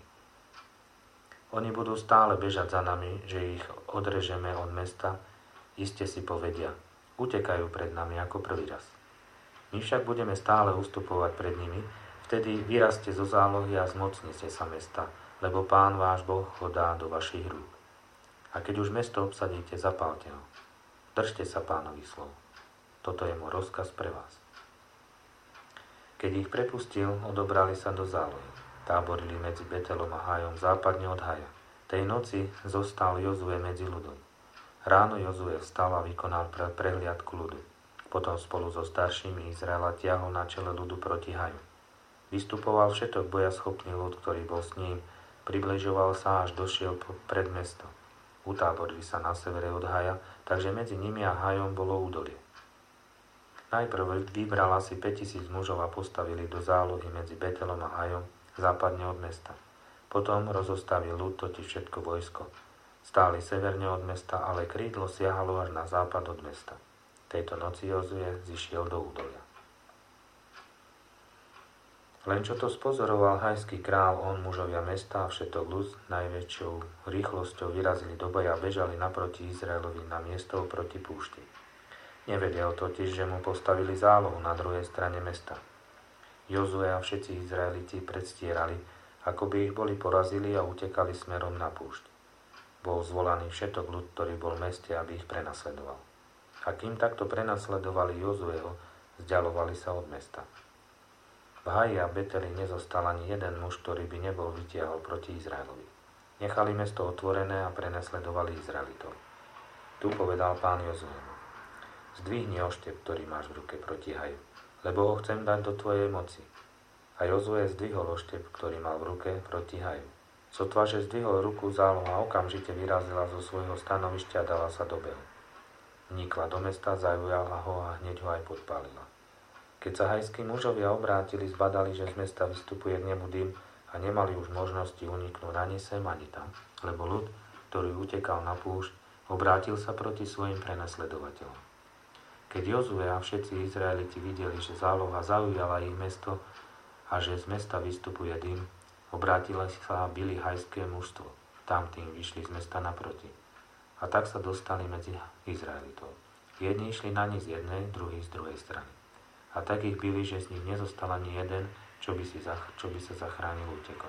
Oni budú stále bežať za nami, že ich odrežeme od mesta, iste si povedia, utekajú pred nami ako prvý raz. My však budeme stále ustupovať pred nimi, vtedy vyrazte zo zálohy a zmocnite sa mesta, lebo Pán váš Boh ho dá do vašich rúk. A keď už mesto obsadíte, zapálte ho. Držte sa Pánových slov. Toto je môj rozkaz pre vás. Keď ich prepustil, odobrali sa do zálohy. Táborili medzi Betelom a Hajom, západne od Haja. Tej noci zostal Jozue medzi ľudom. Ráno Jozue vstal a vykonal pre prehliadku ľudu. Potom spolu so staršími Izraela tiahol na čele ľudu proti Haju. Vystupoval všetok bojaschopný ľud, ktorý bol s ním, približoval sa, až došiel pred mesto. Utáborili sa na severe od Haja, takže medzi nimi a Hajom bolo údolie. Najprv vybral asi päťtisíc mužov a postavili do zálohy medzi Betelom a Hajom, západne od mesta. Potom rozostavil ľud, totiž všetko vojsko. Stáli severne od mesta, ale krídlo siahalo až na západ od mesta. Tejto noci Jozue zišiel do údolia. Len čo to spozoroval hajský král, on, mužovia mesta a všetok ľud najväčšou rýchlosťou vyrazili do boja a bežali naproti Izraelovi na miesto proti púšti. Nevedel totiž, že mu postavili zálohu na druhej strane mesta. Jozue a všetci Izraeliti predstierali, ako by ich boli porazili a utekali smerom na púšť. Bol zvolaný všetok ľud, ktorý bol v meste, aby ich prenasledoval. A kým takto prenasledovali Jozueho, vzdialovali sa od mesta. V Haji a Beteli nezostal ani jeden muž, ktorý by nebol vytiahol proti Izraelovi. Nechali mesto otvorené a prenasledovali Izraelitov. Tu povedal Pán Jozuemu: Zdvihni oštep, ktorý máš v ruke proti Haju, lebo ho chcem dať do tvojej moci. A Jozue zdvihol oštep, ktorý mal v ruke, proti Haju. Sotva, že zdvihol ruku, záloha okamžite vyrazila zo svojho stanovišťa a dala sa do behu. Vnikla do mesta, zaujala ho a hneď ho aj podpálila. Keď sa hajskí mužovia obrátili, zbadali, že z mesta vystupuje k nemu dym a nemali už možnosti uniknúť ani sem, ani tam, lebo ľud, ktorý utekal na púšť, obrátil sa proti svojim prenasledovateľom. Keď Jozue a všetci Izraeliti videli, že záloha zaujala ich mesto a že z mesta vystupuje dym, obrátili sa a bili hajské mužstvo. Tam tým vyšli z mesta naproti. A tak sa dostali medzi Izraelitov. Jedni išli na nich z jednej, druhý z druhej strany. A tak ich bili, že z nich nezostal ani jeden, čo by, si zach- čo by sa zachránil útekom.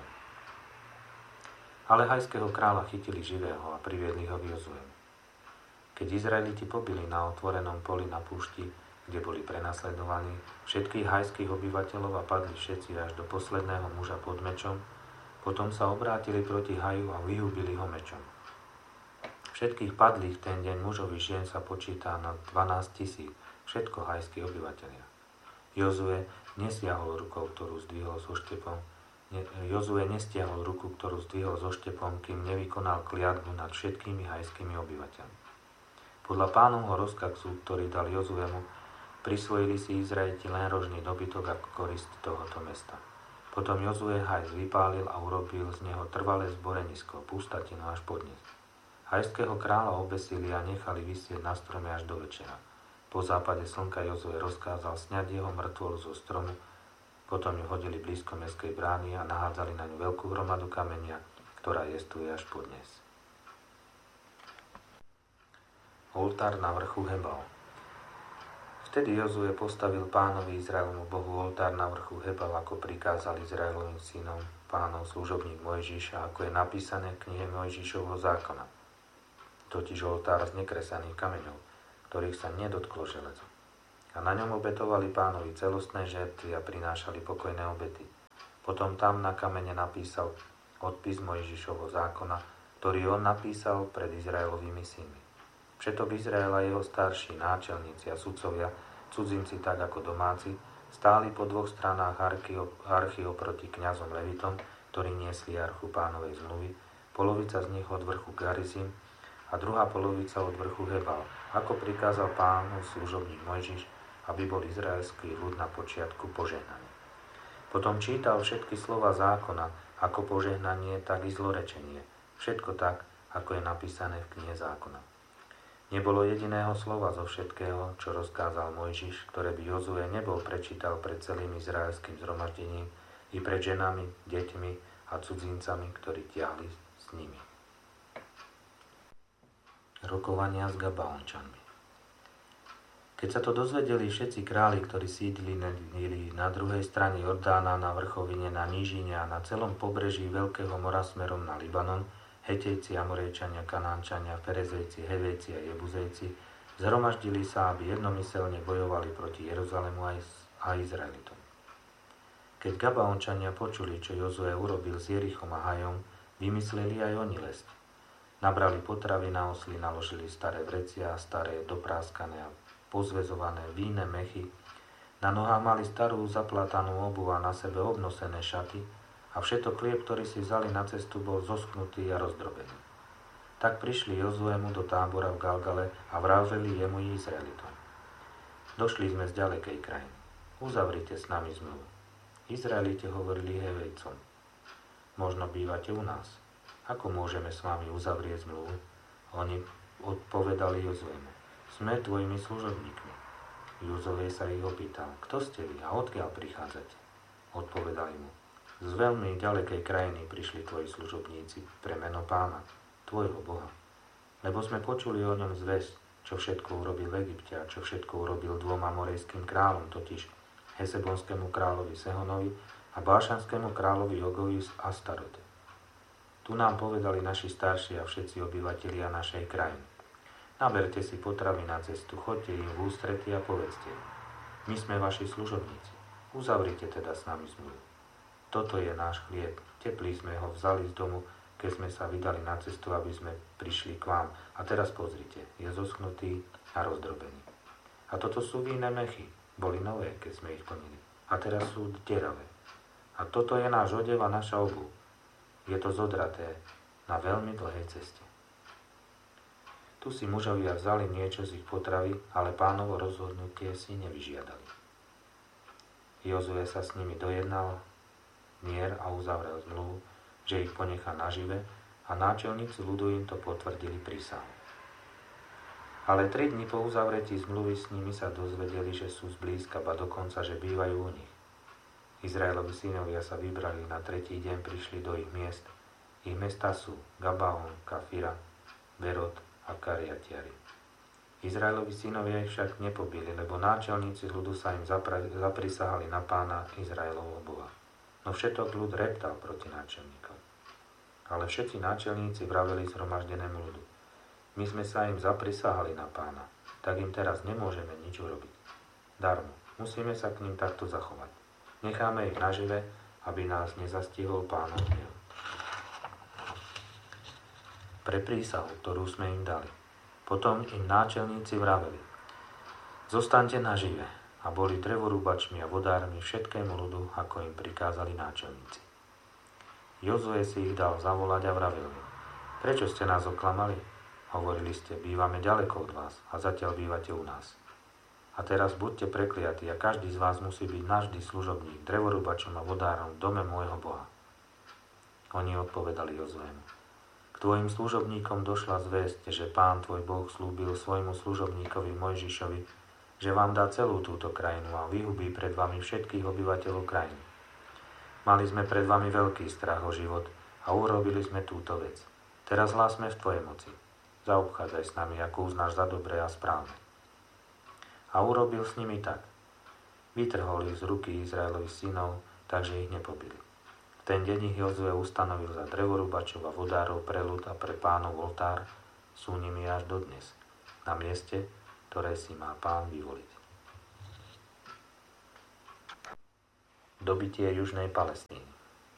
Ale hajského kráľa chytili živého a priviedli ho k Jozuemu. Keď Izraeliti pobili na otvorenom poli na púšti, kde boli prenasledovaní, všetkých hajských obyvateľov a padli všetci až do posledného muža pod mečom, potom sa obrátili proti Haju a vyhubili ho mečom. Všetkých padlých ten deň mužov i žien sa počíta na dvanásť tisíc, všetko hajskí obyvateľia. Jozue nestiahol rukou, ktorú zdvihol so štepom. Ne, Jozue nestiahol ruku, ktorú zdvihol so štepom, kým nevykonal kliatbu nad všetkými hajskými obyvateľmi. Podľa Pánovho rozkazu, ktorý dal Jozuemu, prisvojili si Izraeliti len rožný dobytok ako korist tohoto mesta. Potom Jozue Hajs vypálil a urobil z neho trvalé zborenisko, pustatinu až podnes. Hajského kráľa obesili a nechali visieť na strome až do večera. Po západe slnka Jozue rozkázal sňať jeho mŕtvolu zo stromu, potom ju hodili blízko mestskej brány a nahádzali na ňu veľkú hromadu kamenia, ktorá jestuje až podnes. Oltár na vrchu Hebal. Vtedy Jozue postavil Pánovi Izraelmu Bohu oltár na vrchu Hebal, ako prikázal Izraelovým synom Pánov služobník Mojžiša, ako je napísané v knihe Mojžišovho zákona. Totiž oltár z nekresaných kameňov, ktorých sa nedotklo železo. A na ňom obetovali Pánovi celostné žertvy a prinášali pokojné obety. Potom tam na kamene napísal odpis Mojžišovho zákona, ktorý on napísal pred Izraelovými synmi. Všetok Izraela, jeho starší, náčelníci a sudcovia, cudzinci tak ako domáci, stáli po dvoch stranách archy, archy oproti kňazom Levitom, ktorí niesli archu Pánovej zmluvy, polovica z nich od vrchu Garizim a druhá polovica od vrchu Hebal, ako prikázal Pánov služobník Mojžiš, aby bol izraelský ľud na počiatku požehnaný. Potom čítal všetky slova zákona, ako požehnanie, tak i zlorečenie. Všetko tak, ako je napísané v knihe zákona. Nebolo jediného slova zo všetkého, čo rozkázal Mojžiš, ktoré by Jozue nebol prečítal pred celým izraelským zhromaždením i pred ženami, deťmi a cudzincami, ktorí tiahli s nimi. Rokovania s Gabaončanmi. Keď sa to dozvedeli všetci králi, ktorí sídlili na druhej strane Jordána, na vrchovine, na nížine a na celom pobreží Veľkého mora smerom na Libanon, Hetejci, Amorejčania, Kanánčania, Ferezejci, Hevejci a Jebuzejci, zhromaždili sa, aby jednomyselne bojovali proti Jeruzalému a Izraelitom. Keď Gabaončania počuli, čo Jozue urobil s Jerichom a Hajom, vymysleli aj oni lesť. Nabrali potravy na osly, naložili staré vrecia, staré dopráskané a pozväzované víne mechy, na nohách mali starú zaplatanú obuv a na sebe obnosené šaty a všetok chlieb, ktorý si vzali na cestu, bol zoschnutý a rozdrobený. Tak prišli Jozuemu do tábora v Galgale a vraveli jemu i Izraelitom. Došli sme z ďalekej krajiny. Uzavrite s nami zmluvu. Izraelite hovorili Hevejcom. Možno bývate u nás. Ako môžeme s vami uzavrieť zmluvu? Oni odpovedali Jozuemu. Sme tvojimi služobníkmi. Jozue sa ich opýtal, kto ste vy a odkiaľ prichádzate? Odpovedali mu, z veľmi ďalekej krajiny prišli tvoji služobníci pre meno Pána, tvojho Boha. Lebo sme počuli o ňom zvesť, čo všetko urobil v Egypte a čo všetko urobil dvom amorejským kráľom, totiž Hesebonskému kráľovi Sehonovi a Bášanskému kráľovi Ogovi z Astarote. Tu nám povedali naši starší a všetci obyvatelia našej krajiny. Naberte si potravy na cestu, choďte im v ústrety a povedzte im. My sme vaši služobníci. Uzavrite teda s nami zmluvu. Toto je náš chlieb. Teplý sme ho vzali z domu, keď sme sa vydali na cestu, aby sme prišli k vám. A teraz pozrite, je zoschnutý a rozdrobený. A toto sú víne mechy. Boli nové, keď sme ich plnili. A teraz sú deravé. A toto je náš odev a naša obuv. Je to zodraté na veľmi dlhej ceste. Tu si mužovia vzali niečo z ich potravy, ale Pánovo rozhodnutie si nevyžiadali. Jozue sa s nimi dojednal mier a uzavrel zmluvu, že ich ponechá nažive a náčelníci ľudu im to potvrdili prísahou. Ale tri dni po uzavretí zmluvy s nimi sa dozvedeli, že sú zblízka, ba dokonca, že bývajú u nich. Izraelovi synovia sa vybrali, na tretí deň prišli do ich miest. Ich mestá sú Gabaon, Kafira, Berot a Kariatiari. Izraelovi synovia ich však nepobili, lebo náčelníci ľudu sa im zapra- zaprisahali na Pána Izraelovho Boha. No všetok ľud reptal proti náčelníkom. Ale všetci náčelníci vraveli zhromaždenému ľudu. My sme sa im zaprisahali na Pána, tak im teraz nemôžeme nič urobiť. Darmo, musíme sa k ním takto zachovať. Necháme ich nažive, aby nás nezastihol Pánov hnev. Pre prísahu, ktorú sme im dali. Potom im náčelníci vraveli. Zostaňte nažive a boli drevorúbačmi a vodármi všetkému ľudu, ako im prikázali náčelníci. Jozue si ich dal zavolať a vravel im. Prečo ste nás oklamali? Hovorili ste, bývame ďaleko od vás a zatiaľ bývate u nás. A teraz buďte prekliatí a každý z vás musí byť navždy služobník, drevorúbačom a vodárom v dome môjho Boha. Oni odpovedali Jozuemu. K tvojim služobníkom došla zvesť, že Pán tvoj Boh slúbil svojmu služobníkovi Mojžišovi, že vám dá celú túto krajinu a vyhubí pred vami všetkých obyvateľov krajiny. Mali sme pred vami veľký strach o život a urobili sme túto vec. Teraz hlásme v tvojej moci. Zaobchádzaj s nami, ako uznáš za dobré a správne. A urobil s nimi tak. Vytrhol ich z ruky Izraelových synov, takže ich nepobili. Ten deň ich Jozue ustanovil za drevorúbačov a vodárov pre ľud a pre Pánov oltár, sú nimi až dodnes, na mieste, ktoré si má Pán vyvoliť. Dobitie južnej Palestíny.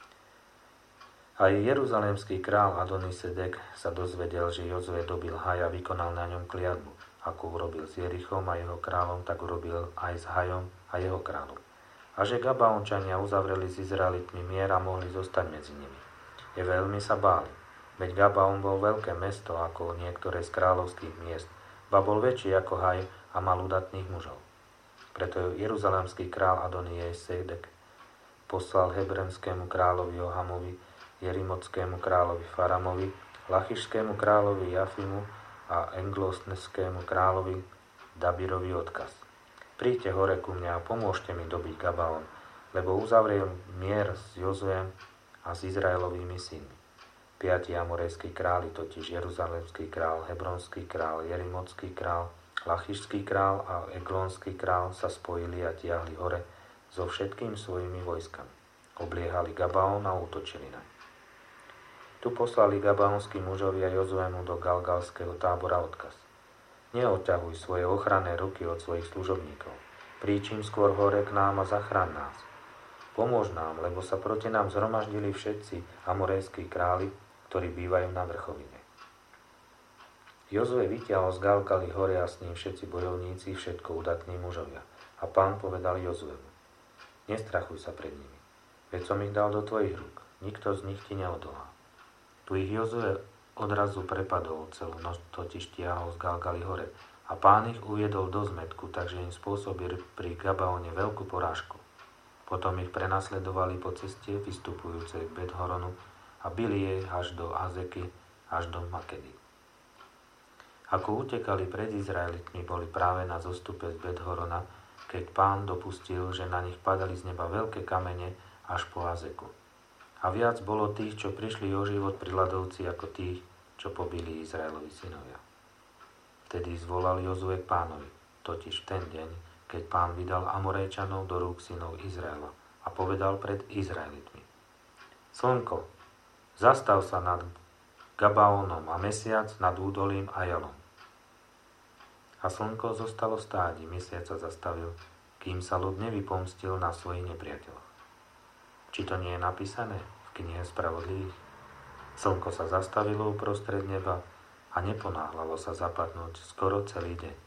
Aj jeruzalémsky král Adonisedek sa dozvedel, že Jozue dobil Haj a vykonal na ňom kliatbu. Ako urobil s Jerichom a jeho kráľom, tak urobil aj s Hajom a jeho kráľom. A že Gabaončania uzavreli s Izraelitmi mier a mohli zostať medzi nimi. Je veľmi sa báli, veď Gabaon bol veľké mesto ako niektoré z kráľovských miest, ba bol väčší ako Haj a mal udatných mužov. Preto jeruzalemský král Adonisedek poslal hebronskému kráľovi Johamovi, jerimockému kráľovi Faramovi, lachišskému kráľovi Jafimu a englosneskému kráľovi Dabirovi odkaz. Príďte hore ku mňa a pomôžte mi dobiť Gabaon, lebo uzavrel mier s Jozuem a s Izraelovými synmi. Piati amorejskí králi, totiž jeruzalemský král, hebronský král, jerimocký král, lachišský král a eglonský král sa spojili a tiahli hore so všetkými svojimi vojskami. Obliehali Gabaon a útočili naň. Tu poslali gabaonskí mužovia Jozuemu do galgalského tábora odkaz. Neodťahuj svoje ochranné ruky od svojich služobníkov. Príčim skôr hore k nám a zachrán nás. Pomôž nám, lebo sa proti nám zhromaždili všetci amorejskí králi, ktorí bývajú na vrchovine. Jozue vytiahol z Galgaly hore a s ním všetci bojovníci, všetko udatní mužovia. A Pán povedal Jozuemu: Nestrachuj sa pred nimi, veď som ich dal do tvojich rúk, nikto z nich ti neodolá. Tu ich Jozue odrazu prepadol, celú noc totiž tiahol z Galgaly hore a Pán ich uviedol do zmätku, takže im spôsobil pri Gabaone veľkú porážku. Potom ich prenasledovali po ceste vystupujúcej k Bet-horonu a bili jej až do Azeky, až do Makedy. Ako utekali pred Izraelitmi, boli práve na zostupe z Bet-horona, keď Pán dopustil, že na nich padali z neba veľké kamene až po Azeku. A viac bolo tých, čo prišli o život pri ľadovci, ako tých, čo pobili Izraelovi synovia. Vtedy zvolal Jozue k Pánovi, totiž v ten deň, keď Pán vydal Amorejčanov do rúk synov Izraela a povedal pred Izraelitmi: Slnko, zastav sa nad Gabaonom a mesiac nad údolím Ajalom. A slnko zostalo stáť, mesiac sa zastavil, kým sa ľud nevypomstil na svojich nepriateľoch. Či to nie je napísané v knihe Spravodlivých? Slnko sa zastavilo uprostred neba a neponáhľalo sa zapadnúť skoro celý deň.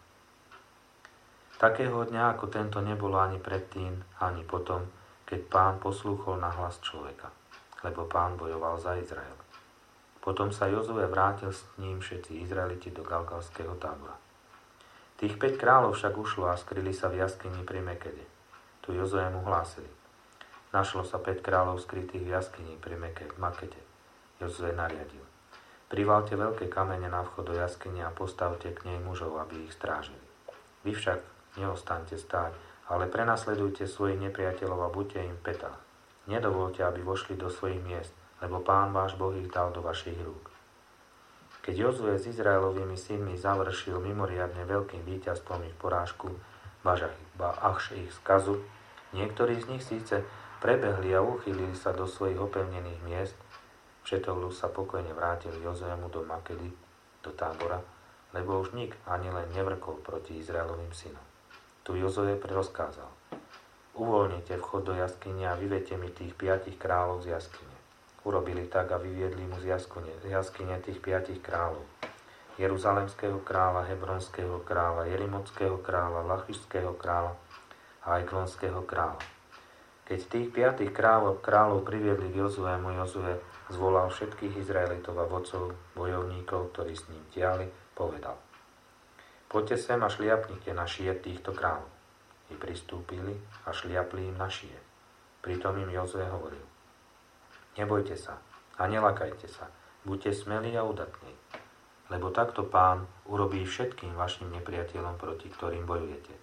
Takého dňa ako tento nebolo ani predtým, ani potom, keď Pán poslúchol na hlas človeka, lebo Pán bojoval za Izrael. Potom sa Jozue vrátil s ním všetci Izraeliti do galgalského tábora. Tých päť kráľov však ušlo a skryli sa v jaskyni pri Mekede. Tu Jozue mu hlásili: Našlo sa päť kráľov skrytých v jaskyni pri Makede. Jozue nariadil: Privalte veľké kamene na vchod do jaskyne a postavte k nej mužov, aby ich strážili. Vy však neostaňte stáť, ale prenasledujte svojich nepriateľov a buďte im v petách. Nedovolte, aby vošli do svojich miest, lebo Pán váš Boh ich dal do vašich rúk. Keď Jozue s Izraelovými synmi završil mimoriadne veľkým víťazstvom ich porážku, ba až ich skazu, niektorí z nich síce prebehli a uchýlili sa do svojich opevnených miest, všetok ľud sa pokojne vrátil Jozuemu do Makedy, do tábora, lebo už nik ani len nevrkol proti Izraelovým synom. Tu Jozue rozkázal: Uvoľnite vchod do jaskyne a vyvedte mi tých piatich kráľov z jaskyne. Urobili tak a vyviedli mu z jaskyne, z jaskyne tých piatich kráľov. Jeruzalemského kráľa, hebronského kráľa, jerimockého kráľa, lachišského kráľa a eglonského kráľa. Keď tých piatých kráľov, kráľov priviedli k Jozuemu, Jozue zvolal všetkých Izraelitov a vodcov, bojovníkov, ktorí s ním tiahli, povedal: Poďte sem a šliapnite na šie týchto kráľov. I pristúpili a šliapli im na šie. Pritom im Jozue hovoril: Nebojte sa a nelakajte sa, buďte smelí a udatní, lebo takto Pán urobí všetkým vašim nepriateľom, proti ktorým bojujete.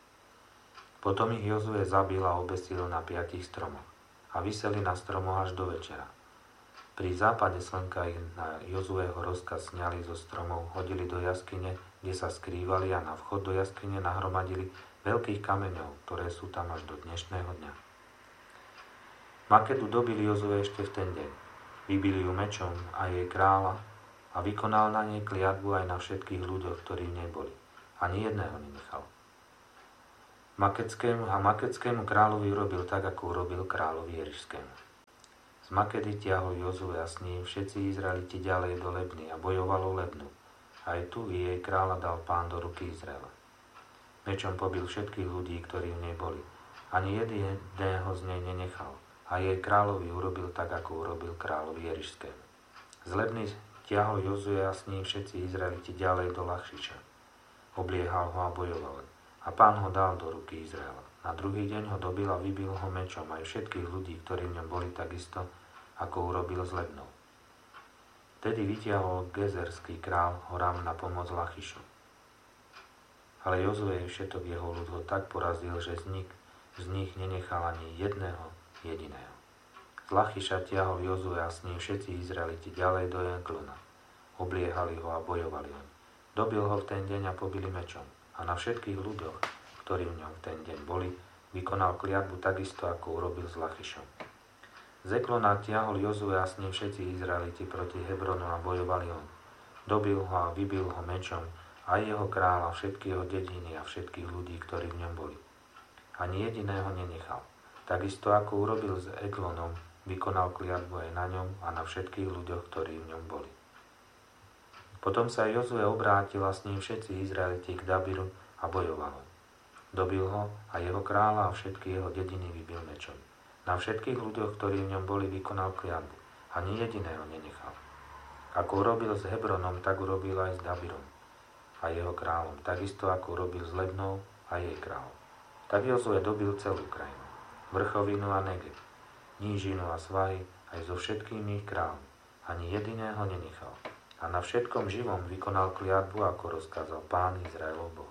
Potom ich Jozue zabil a obesil na piatich stromoch a viseli na stromoch až do večera. Pri západe slnka ich na Jozueho rozkaz sňali zo stromov, hodili do jaskyne, kde sa skrývali, a na vchod do jaskyne nahromadili veľkých kameňov, ktoré sú tam až do dnešného dňa. Makedu dobili Jozue ešte v ten deň. Vybili ju mečom a jej kráľa a vykonal na nej kliatbu aj na všetkých ľuďoch, ktorí v nej boli. Ani jedného nenechal. Makeckému a makeckému kráľovi urobil tak, ako urobil kráľovi Jerišskému. Z Makedy tiahol Jozue a s ním všetci Izraeliti ďalej do Lebny a bojovalo Lebnu. Aj tu jej kráľa dal Pán do ruky Izraela. Mečom pobil všetkých ľudí, ktorí v nej boli. Ani jedného z nej nenechal. A jej kráľovi urobil tak, ako urobil kráľovi Jerišskému. Z Lebny tiahol Jozue a s ním všetci Izraeliti ďalej do Lachšiša. Obliehal ho a bojoval. A Pán ho dal do ruky Izraela. Na druhý deň ho dobil a vybil ho mečom aj všetkých ľudí, ktorí v ňom boli takisto, ako urobil s Lebnou. Vtedy vytiahol gezerský král horám na pomoc Lachišu. Ale Jozue všetok jeho ľud ho tak porazil, že z nich, z nich nenechal ani jedného jediného. Z Lachiša tiahol Jozue a s ním všetci Izraeliti ďalej do Eglona. Obliehali ho a bojovali ho. Dobil ho v ten deň a pobili mečom. A na všetkých ľuďoch, ktorí v ňom v ten deň boli, vykonal kliatbu takisto, ako urobil s Lachišom. Z Eglona tiahol Jozue a s ním všetci Izraeliti proti Hebronu a bojovali ho. Dobil ho a vybil ho mečom, aj jeho kráľa, všetky jeho dediny a všetkých ľudí, ktorí v ňom boli. Ani jediného nenechal. Takisto, ako urobil s Eglonom, vykonal kliatbu aj na ňom a na všetkých ľuďoch, ktorí v ňom boli. Potom sa Jozue obrátil a s ním všetci Izraeliti k Dabiru a bojoval ho. Dobil ho a jeho kráľa a všetky jeho dediny vybil mečom. Na všetkých ľuďoch, ktorí v ňom boli, vykonal kliatbu. Ani jediného nenechal. Ako urobil s Hebronom, tak urobil aj s Dabirom a jeho kráľom. Takisto, ako urobil s Lebnou a jej kráľom. Tak Jozue dobil celú krajinu. Vrchovinu a Negev, nížinu a svahy, aj so všetkými ich kráľmi. Ani jediného nenechal. A na všetkom živom vykonal kliatbu, ako rozkázal Pán Izraelov Boh.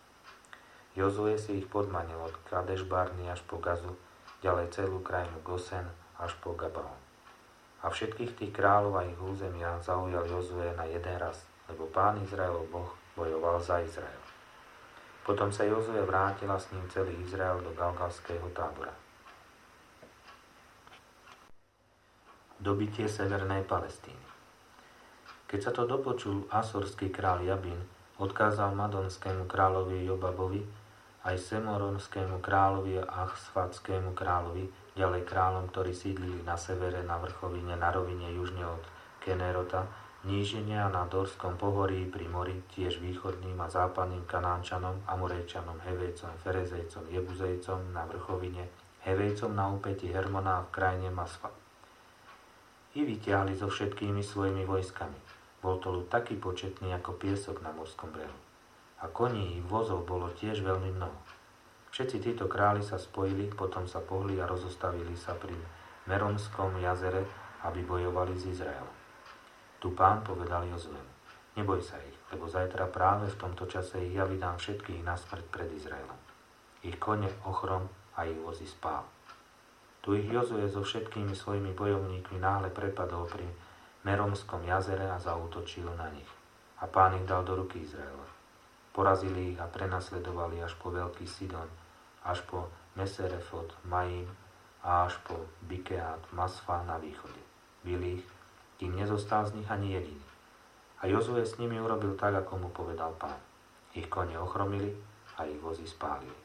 Jozue si ich podmanil od Kadeš Barny až po Gazu, ďalej celú krajinu Gosen až po Gabaon. A všetkých tých kráľov a ich územia zaujal Jozue na jeden raz, lebo Pán Izraelov Boh bojoval za Izrael. Potom sa Jozue vrátil a s ním celý Izrael do Galgalského tábora. Dobitie severnej Palestíny. Keď sa to dopočul asorský kráľ Jabín, odkázal madonskému kráľovi Jobabovi, aj semoronskému kráľovi a achsfatskému kráľovi, ďalej kráľom, ktorí sídlili na severe, na vrchovine, na rovine južne od Kenerota, nížine a na Dorskom pohorí pri mori, tiež východným a západným Kanánčanom, Amorejčanom, Hevejcom, Ferezejcom, Jebuzejcom na vrchovine, Hevejcom na úpäti Hermona v krajine Masfa. I vytiahli so všetkými svojimi vojskami. Bol to ľud taký početný ako piesok na morskom brehu. A koní i vozov bolo tiež veľmi mnoho. Všetci títo králi sa spojili, potom sa pohli a rozostavili sa pri Meronskom jazere, aby bojovali s Izraelom. Tu Pán povedal Jozuemu: neboj sa ich, lebo zajtra práve v tomto čase ich ja vydám všetkých na smrť pred Izraelom. Ich kone ochrom a ich vozy spál. Tu ich Jozue so všetkými svojimi bojovníkmi náhle prepadol pri Meromskom jazere a zaútočil na nich. A Pán ich dal do ruky Izraela. Porazili ich a prenasledovali až po Veľký Sidon, až po Meserefot, Maim a až po Bikeát, Masfa na východe. Bili ich, kým nezostal z nich ani jediný. A Jozue s nimi urobil tak, ako mu povedal Pán. Ich kone ochromili a ich vozy spálili.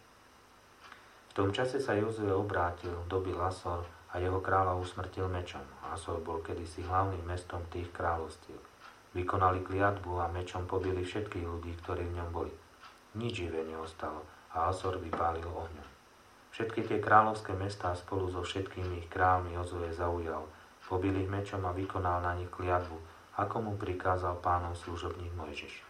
V tom čase sa Jozue obrátil, dobil Asor a jeho kráľa usmrtil mečom. Asor bol kedysi hlavným mestom tých kráľovstiev. Vykonali kliatbu a mečom pobili všetkých ľudí, ktorí v ňom boli. Nič živé neostalo a Asor vypálil ohňom. Všetky tie kráľovské mestá spolu so všetkými ich kráľmi Jozue zaujal, pobil ich mečom a vykonal na nich kliatbu, ako mu prikázal Pánov služobník Mojžiš.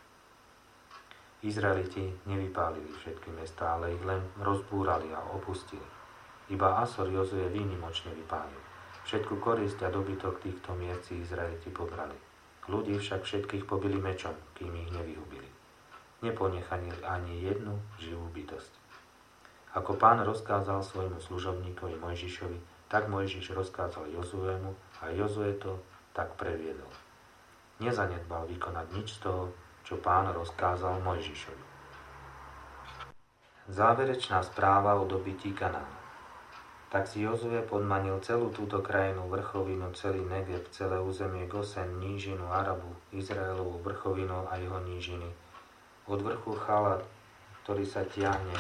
Izraeliti nevypálili všetky mestá, ale ich len rozbúrali a opustili. Iba Asor Jozue výnimočne vypálil. Všetku korisť a dobytok týchto miest si Izraeliti pobrali. Ľudí však všetkých pobili mečom, kým ich nevyhubili. Neponechali ani jednu živú bytosť. Ako Pán rozkázal svojmu služobníkovi Mojžišovi, tak Mojžiš rozkázal Jozuemu a Jozue to tak previedol. Nezanedbal vykonať nič z toho, čo Pán rozkázal Mojžišovi. Záverečná správa o dobití Kanána. Tak si Jozue podmanil celú túto krajinu, vrchovinu, celý Negev, celé územie Gosen, nížinu, Arabu, Izraelovú vrchovinu a jeho nížiny, od vrchu Chalat, ktorý sa tiahne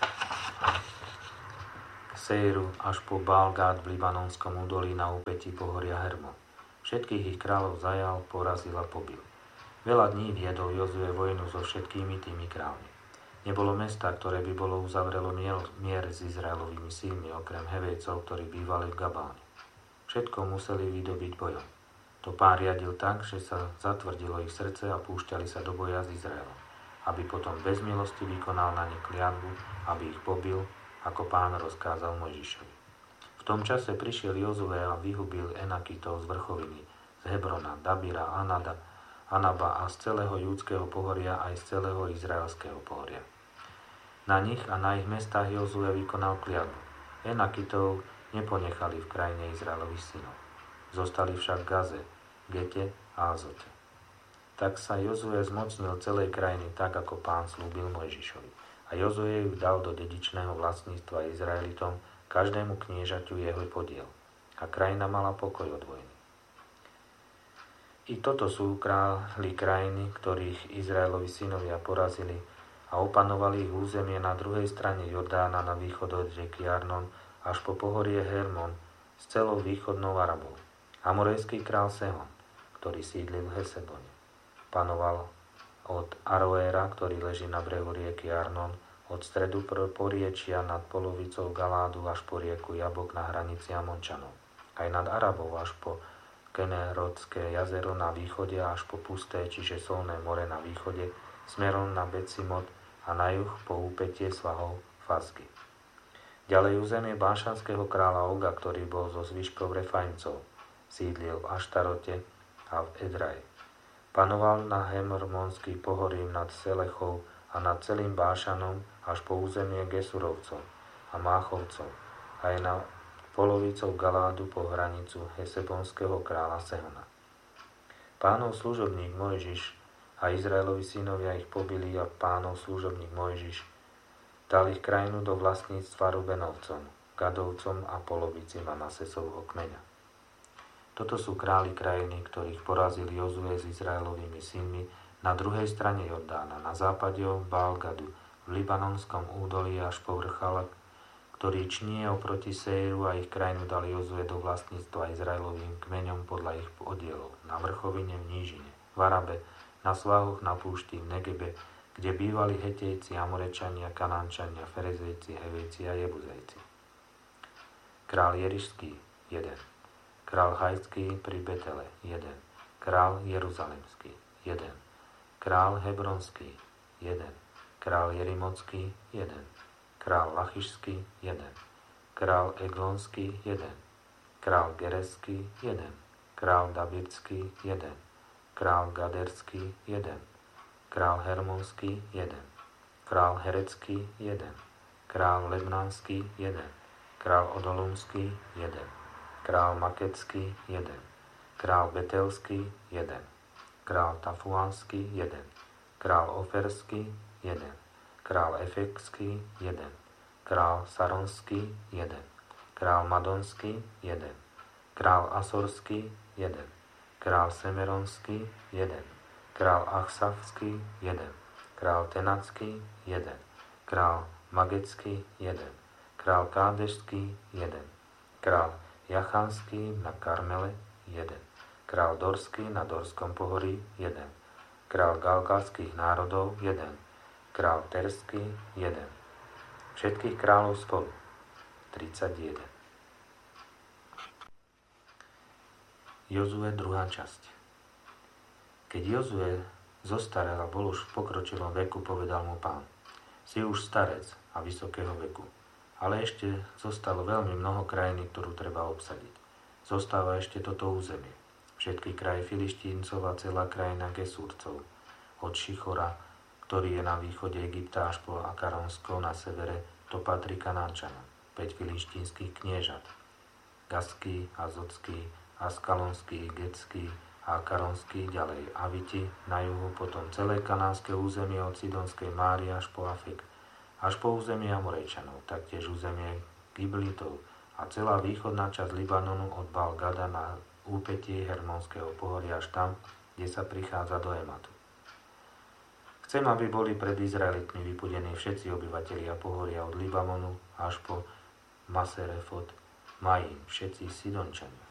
k Seiru až po Baal-Gad v Libanonskom údolí na úpetí pohoria Hermon. Všetkých ich kráľov zajal, porazil a pobil. Veľa dní viedol Jozue vojnu so všetkými tými kráľmi. Nebolo mesta, ktoré by bolo uzavrelo mier, mier s Izraelovými sílmi, okrem Hevejcov, ktorí bývali v Gabáne. Všetko museli vydobiť bojom. To Pán riadil tak, že sa zatvrdilo ich srdce a púšťali sa do boja s Izraelom, aby potom bez milosti vykonal na ne kliatbu, aby ich pobil, ako Pán rozkázal Mojžišovi. V tom čase prišiel Jozue a vyhubil Enakitov z vrchoviny, z Hebrona, Dabira, Anada, Anaba a z celého júdskeho pohoria aj z celého izraelského pohoria. Na nich a na ich mestách Jozue vykonal kliatbu. Enakitov neponechali v krajine Izraelových synov. Zostali však v Gaze, Gete a Azote. Tak sa Jozue zmocnil celej krajiny tak, ako Pán slúbil Mojžišovi. A Jozue ju dal do dedičného vlastníctva Izraelitom, každému kniežaťu jeho podiel. A krajina mala pokoj od vojny. I toto sú králi krajiny, ktorých Izraelovi synovia porazili a opanovali ich územie na druhej strane Jordána na východ od rieky Arnon až po pohorie Hermon s celou východnou Arabou. Amorejský král Sehon, ktorý sídlil v Hesebone, panoval od Aroéra, ktorý leží na brehu rieky Arnon, od stredu poriečia nad polovicou Galádu až po rieku Jabok na hranici Amončanov, aj nad Arabou až po Kenerodské jazero na východe až po pusté, čiže Solné more na východe, smerom na Becimot a na juh po úpetie svahov Fasky. Ďalej územie Bášanského kráľa Oga, ktorý bol zo zvyškov Refajmcov, sídlil v Aštarote a v Edraji. Panoval na Hermonský pohorím nad Selechou a nad celým Bášanom až po územie Gesurovcov a Máchovcov, aj na polovicou Galádu po hranicu Hesebonského kráľa Sehona. Pánov služobník Mojžiš a Izraelovi synovia ich pobili a Pánov služobník Mojžiš dal ich krajinu do vlastníctva Rubenovcom, Gadovcom a polovici Manasesovho kmeňa. Toto sú králi krajiny, ktorých porazil Jozue s Izraelovými synmi na druhej strane Jordána, na západe od Baal-Gadu, v Libanonskom údolí až po vrchalak, ktorý čnie oproti Seiru, a ich krajinu dal Jozue do vlastníctva Izraelovým kmeňom podľa ich podielov, na vrchovine v nížine, v Arabe, na svahoch na púšti v Negebe, kde bývali Hetejci, Amorečania, Kanánčania, Ferezejci, Hevejci a Jebuzejci. Král Jerišský, jeden. Král Hajský pri Betele, jeden. Král Jeruzalemský, jeden. Král Hebronský, jeden. Král Jerimotský, jeden. Král Lachišský, jeden. Král Eglonský, jeden. Král Gereský, jeden. Král Dabirský, jeden. Král Gaderský, jeden. Král Hermonský, jeden. Král Herecký, jeden. Král Lebnánský, jeden. Král Odolumský, jeden. Král Makecký, jeden. Král Betelský, jeden. Král Tafuánský, jeden. Král Oferský, jeden. Král Efekský, jeden. Král Saronský, jeden. Král Madonský, jeden. Král Asorský, jeden. Král Semeronský, jeden. Král Achsavský, jeden. Král Tenacký, jeden. Král Magecký, jeden. Král Kádešský, jeden. Král Jachanský na Karmele, jeden. Král Dorský na Dorskom pohorí, jeden. Král Galgalských národov, jeden. Král Terský, jeden. Všetkých kráľov spolu, tridsaťjeden. Jozue druhá časť. Keď Jozue zostarel a bol už v pokročilom veku, povedal mu Pán: Si už starec a vysokého veku, ale ešte zostalo veľmi mnoho krajiny, ktorú treba obsadiť. Zostáva ešte toto územie. Všetky kraje Filištíncov a celá krajina Gesúrcov, od Šichora, ktorý je na východe Egypta, až po Akaronsko na severe, to patrí Kanánčanom, päť filištínskych kniežat, Gaský, Azotský, Askalonský, Getský a Akaronský, ďalej Aviti, na juhu potom celé kanánske územie od Sidonskej Márie až po Afek, až po územie Amorejčanov, taktiež územie Giblitov a celá východná časť Libanonu od Baal-Gada na úpetie Hermonského pohoria až tam, kde sa prichádza do Ematu. Chcem, aby boli pred Izraelitmi vypudení všetci obyvatelia pohoria od Libanonu až po Maserefot, Majín, všetci Sidončania.